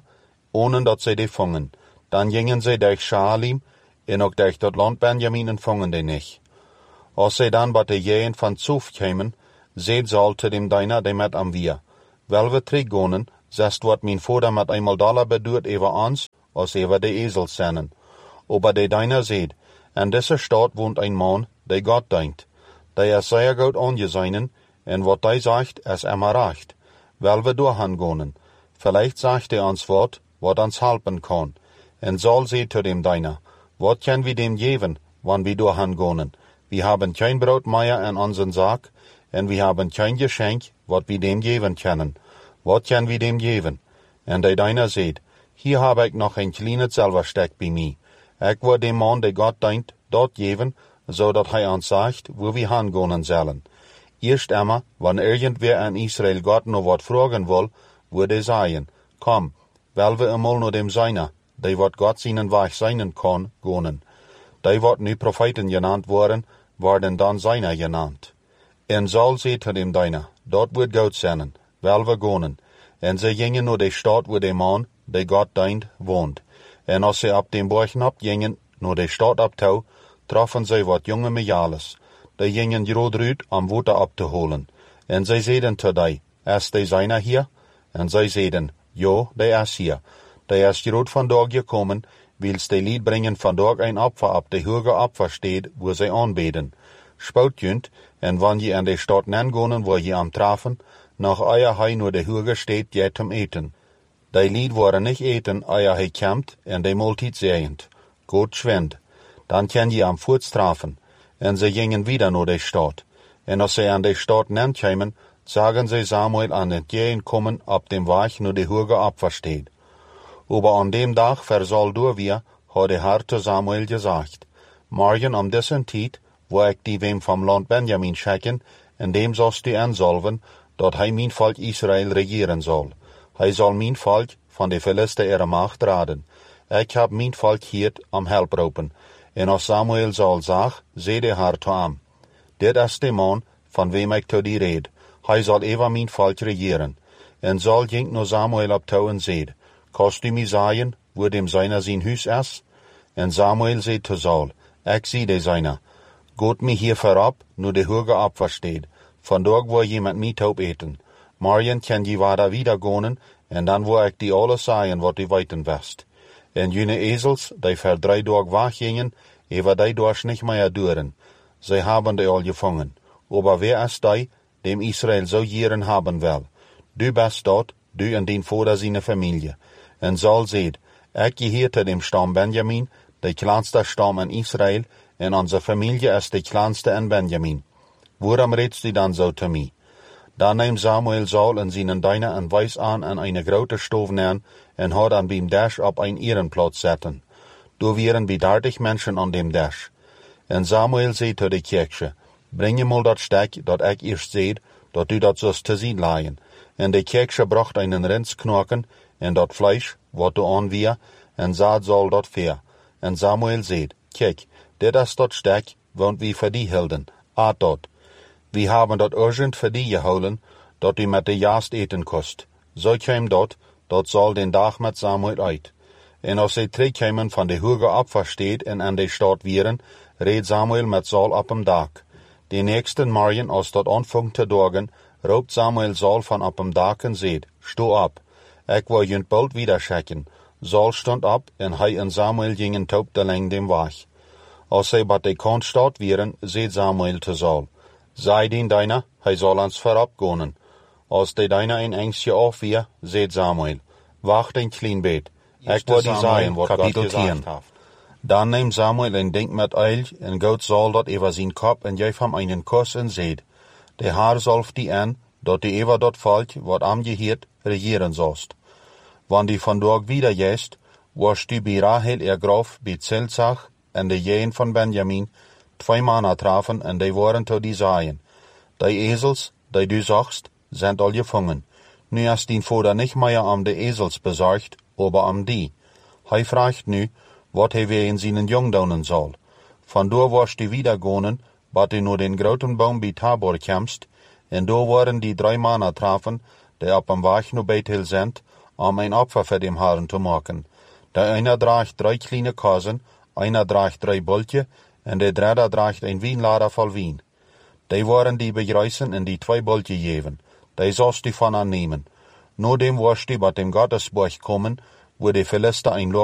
ohne dat zij die vangen. Dan gingen zij durch Shaalim, en ook durch dat land Benjamin en vangen die niet. Als zij dan bij de jeen van Zuf kwamen, zeid Saul te dem Deiner, die met am wir. Wel we teruggonen, zest wat mijn vader met eenmaal dollar bedoert over ons, als over de ezels zennen. Aber de Deiner zeid, en deze stad woont een man, die Gott denkt. Die is zeer goed aangezeinen, en wat hij zegt, is immer recht. Wel we doorgaan. Vielleicht sagt er ons wat, wat ons helpen kann. En Saul zeid zu dem Deiner, wat können wir dem geben, wann wir doorgaan? Wir haben kein Brot mehr in unseren Sack, en wir haben kein Geschenk, wat wir dem geben können. Wat können wir dem geben? En der Deiner zeid, hier habe ich noch ein kleines Silberstück bei mir. Ich will dem Mann, der Gott denkt, dort geben, so dat hij uns sagt, wo wir hingehen sollen. Erst einmal, wenn irgendwer in Israel Gott noch wat fragen will, würde er sagen, komm, weil wir einmal nur dem Seiner, der wat Gott seinen Weg seinen kann, gehen. Die wat nu Propheten genannt worden, werden dann Seiner genannt. En Saul zei zu dem Deiner, dort wird Gott sein, weil wir gehen. En sie gingen nur die Stadt, wo der Mann, der Gott denkt, wohnt. En als sie ab dem Borchen abgingen, nur die Stadt abtau, trafen sie wat junge Mejales. Die gingen Jrodrüt am Water abzuholen. En sie zeiden zu die, ist der Seiner hier? En sie zeiden, jo, der ist hier. Der ist Jrod van dort gekommen, wils die Lied bringen van dort ein Opfer ab, der höhere Opfer steht, wo sie anbeten. Spout jünt, en wann je an die Stadt nangonen, wo je am trafen, nach euer Hei nur der höhere steht, je zum Eten. Die Lied waren nicht eten, euer Hei kämmt, en die Multit sehend. Gott schwend. Dann kann je am Furz trafen. En sie gingen wieder nur die Stadt. En als sie an die Stadt nankämen, sagen sie Samuel an den Jähen kommen, ab dem Weg nur die höhere Opfer steht. Aber an dem Tag versoll du wir, hat der Herr zu Samuel gesagt, morgen um diesen Tijd, wo ich die wem vom Land Benjamin schicken, in dem sollst du ansolven, dat hij mein Volk Israel regieren soll. Hij soll mein Volk von de Philister ihrer Macht raden. Ich hab mein Volk hier am Help roepen. En als Samuel Saul zag, zei de Herr zu ihm, dit is de man, van wem ik to die red. Hij zal even mijn Volk regieren. En Saul ging naar Samuel op toe en zeid, kost du mir sagen, wo dem Seiner sein Hus is? En Samuel zei zu Saul, ik zie de Seiner. Gott mir hier vorab, nur de höhere Opfer steht. Von dort wo jemand mit taub eten. Morgen kann je weiter wieder gehen, en dan wo ik die alles sagen, wat die weiten west. En jene Esels, die für drei Tage weggingen, ever die durch nicht mehr duren. Sie haben die all gefangen. Aber wer ist die, dem Israel so jeren haben will? Du bist dort, du und dein Vater seine Familie. En Saul seht, ich gehörte dem Stamm Benjamin, der kleinste Stamm in Israel, en unsere Familie ist die kleinste in Benjamin. Warum redst du dann so zu mir? Da nahm Samuel Saul en seinen Diener en Weiß an an eine grote Stove neer en hat an beim Dash op ein Ehrenplatz zetten. Da waren bei dertig Menschen an dem Dash. En Samuel zei zu de Kirche, bring je mal dat Steck, dat ik eerst zeid, dat du dat sost te zien laien. En de Kirche bracht einen Rindsknochen en dat Fleisch, wat du an wir, en saad Saul dat Veer. En Samuel zeid, kijk, dit is dat Steck, want wie für die hielden, aat dat. Wir haben dort urgent für die geholen, dat du met de Jast eten kost. So kwam dat, dat soll den Tag met Samuel uit. En als sie terugkwamen van de höhere Opfer steht en an de Stadt wieren, reed Samuel met Saul op dem Dak. Den nächsten Morgen, als dat anfängt te dorgen, roept Samuel Saul van op dem Dak en zeid, sto op, ik wil junt bald wieder schicken. Saul stond op en hij en Samuel gingen taub de leng dem Weg. Als zij bij de kant staat wieren, zeid Samuel te Saul, sei den Deiner, hij soll ons voorop gaan. Als de Deiner een engstje af weer, zeid Samuel, wacht een klein beet. Ik wil die zeggen, wat God gezegd heeft. Dan neemt Samuel een ding met eil en gaat Saul dat over zijn kop en geeft hem einen kus en zeid, de Herr zalft die aan, dat die over dat volk, wat am geheert, regieren zost. Wann die van dort wieder jest, was du bij Rahel ihr Graf bij Zelzach en de Jehen van Benjamin, twee mannen trafen en die waren tot die sagen, die Esels, die du sagst, sind all gefangen. Nu ist dein Vater nicht mehr am de Esels besorgt, aber am die. Hij fragt nu, wat hij weer in seinen Jung donen soll. Van door was du wieder gehen, bat du nur den groten Baum bij Tabor kämst, en do waren die drei Mannen trafen, die op am Weg naar Bethel sind, um ein Opfer für den Herrn zu machen. Der einer draagt drei kleine Kasen, einer draagt drei Bultje, und der dritte draagt ein Wienlader voll Wien. Die waren die begreißen in die zwei Bultje geven. Die sollst du von annehmen. Nur dem warst du bei dem Gottesburg kommen, wo die Philister ein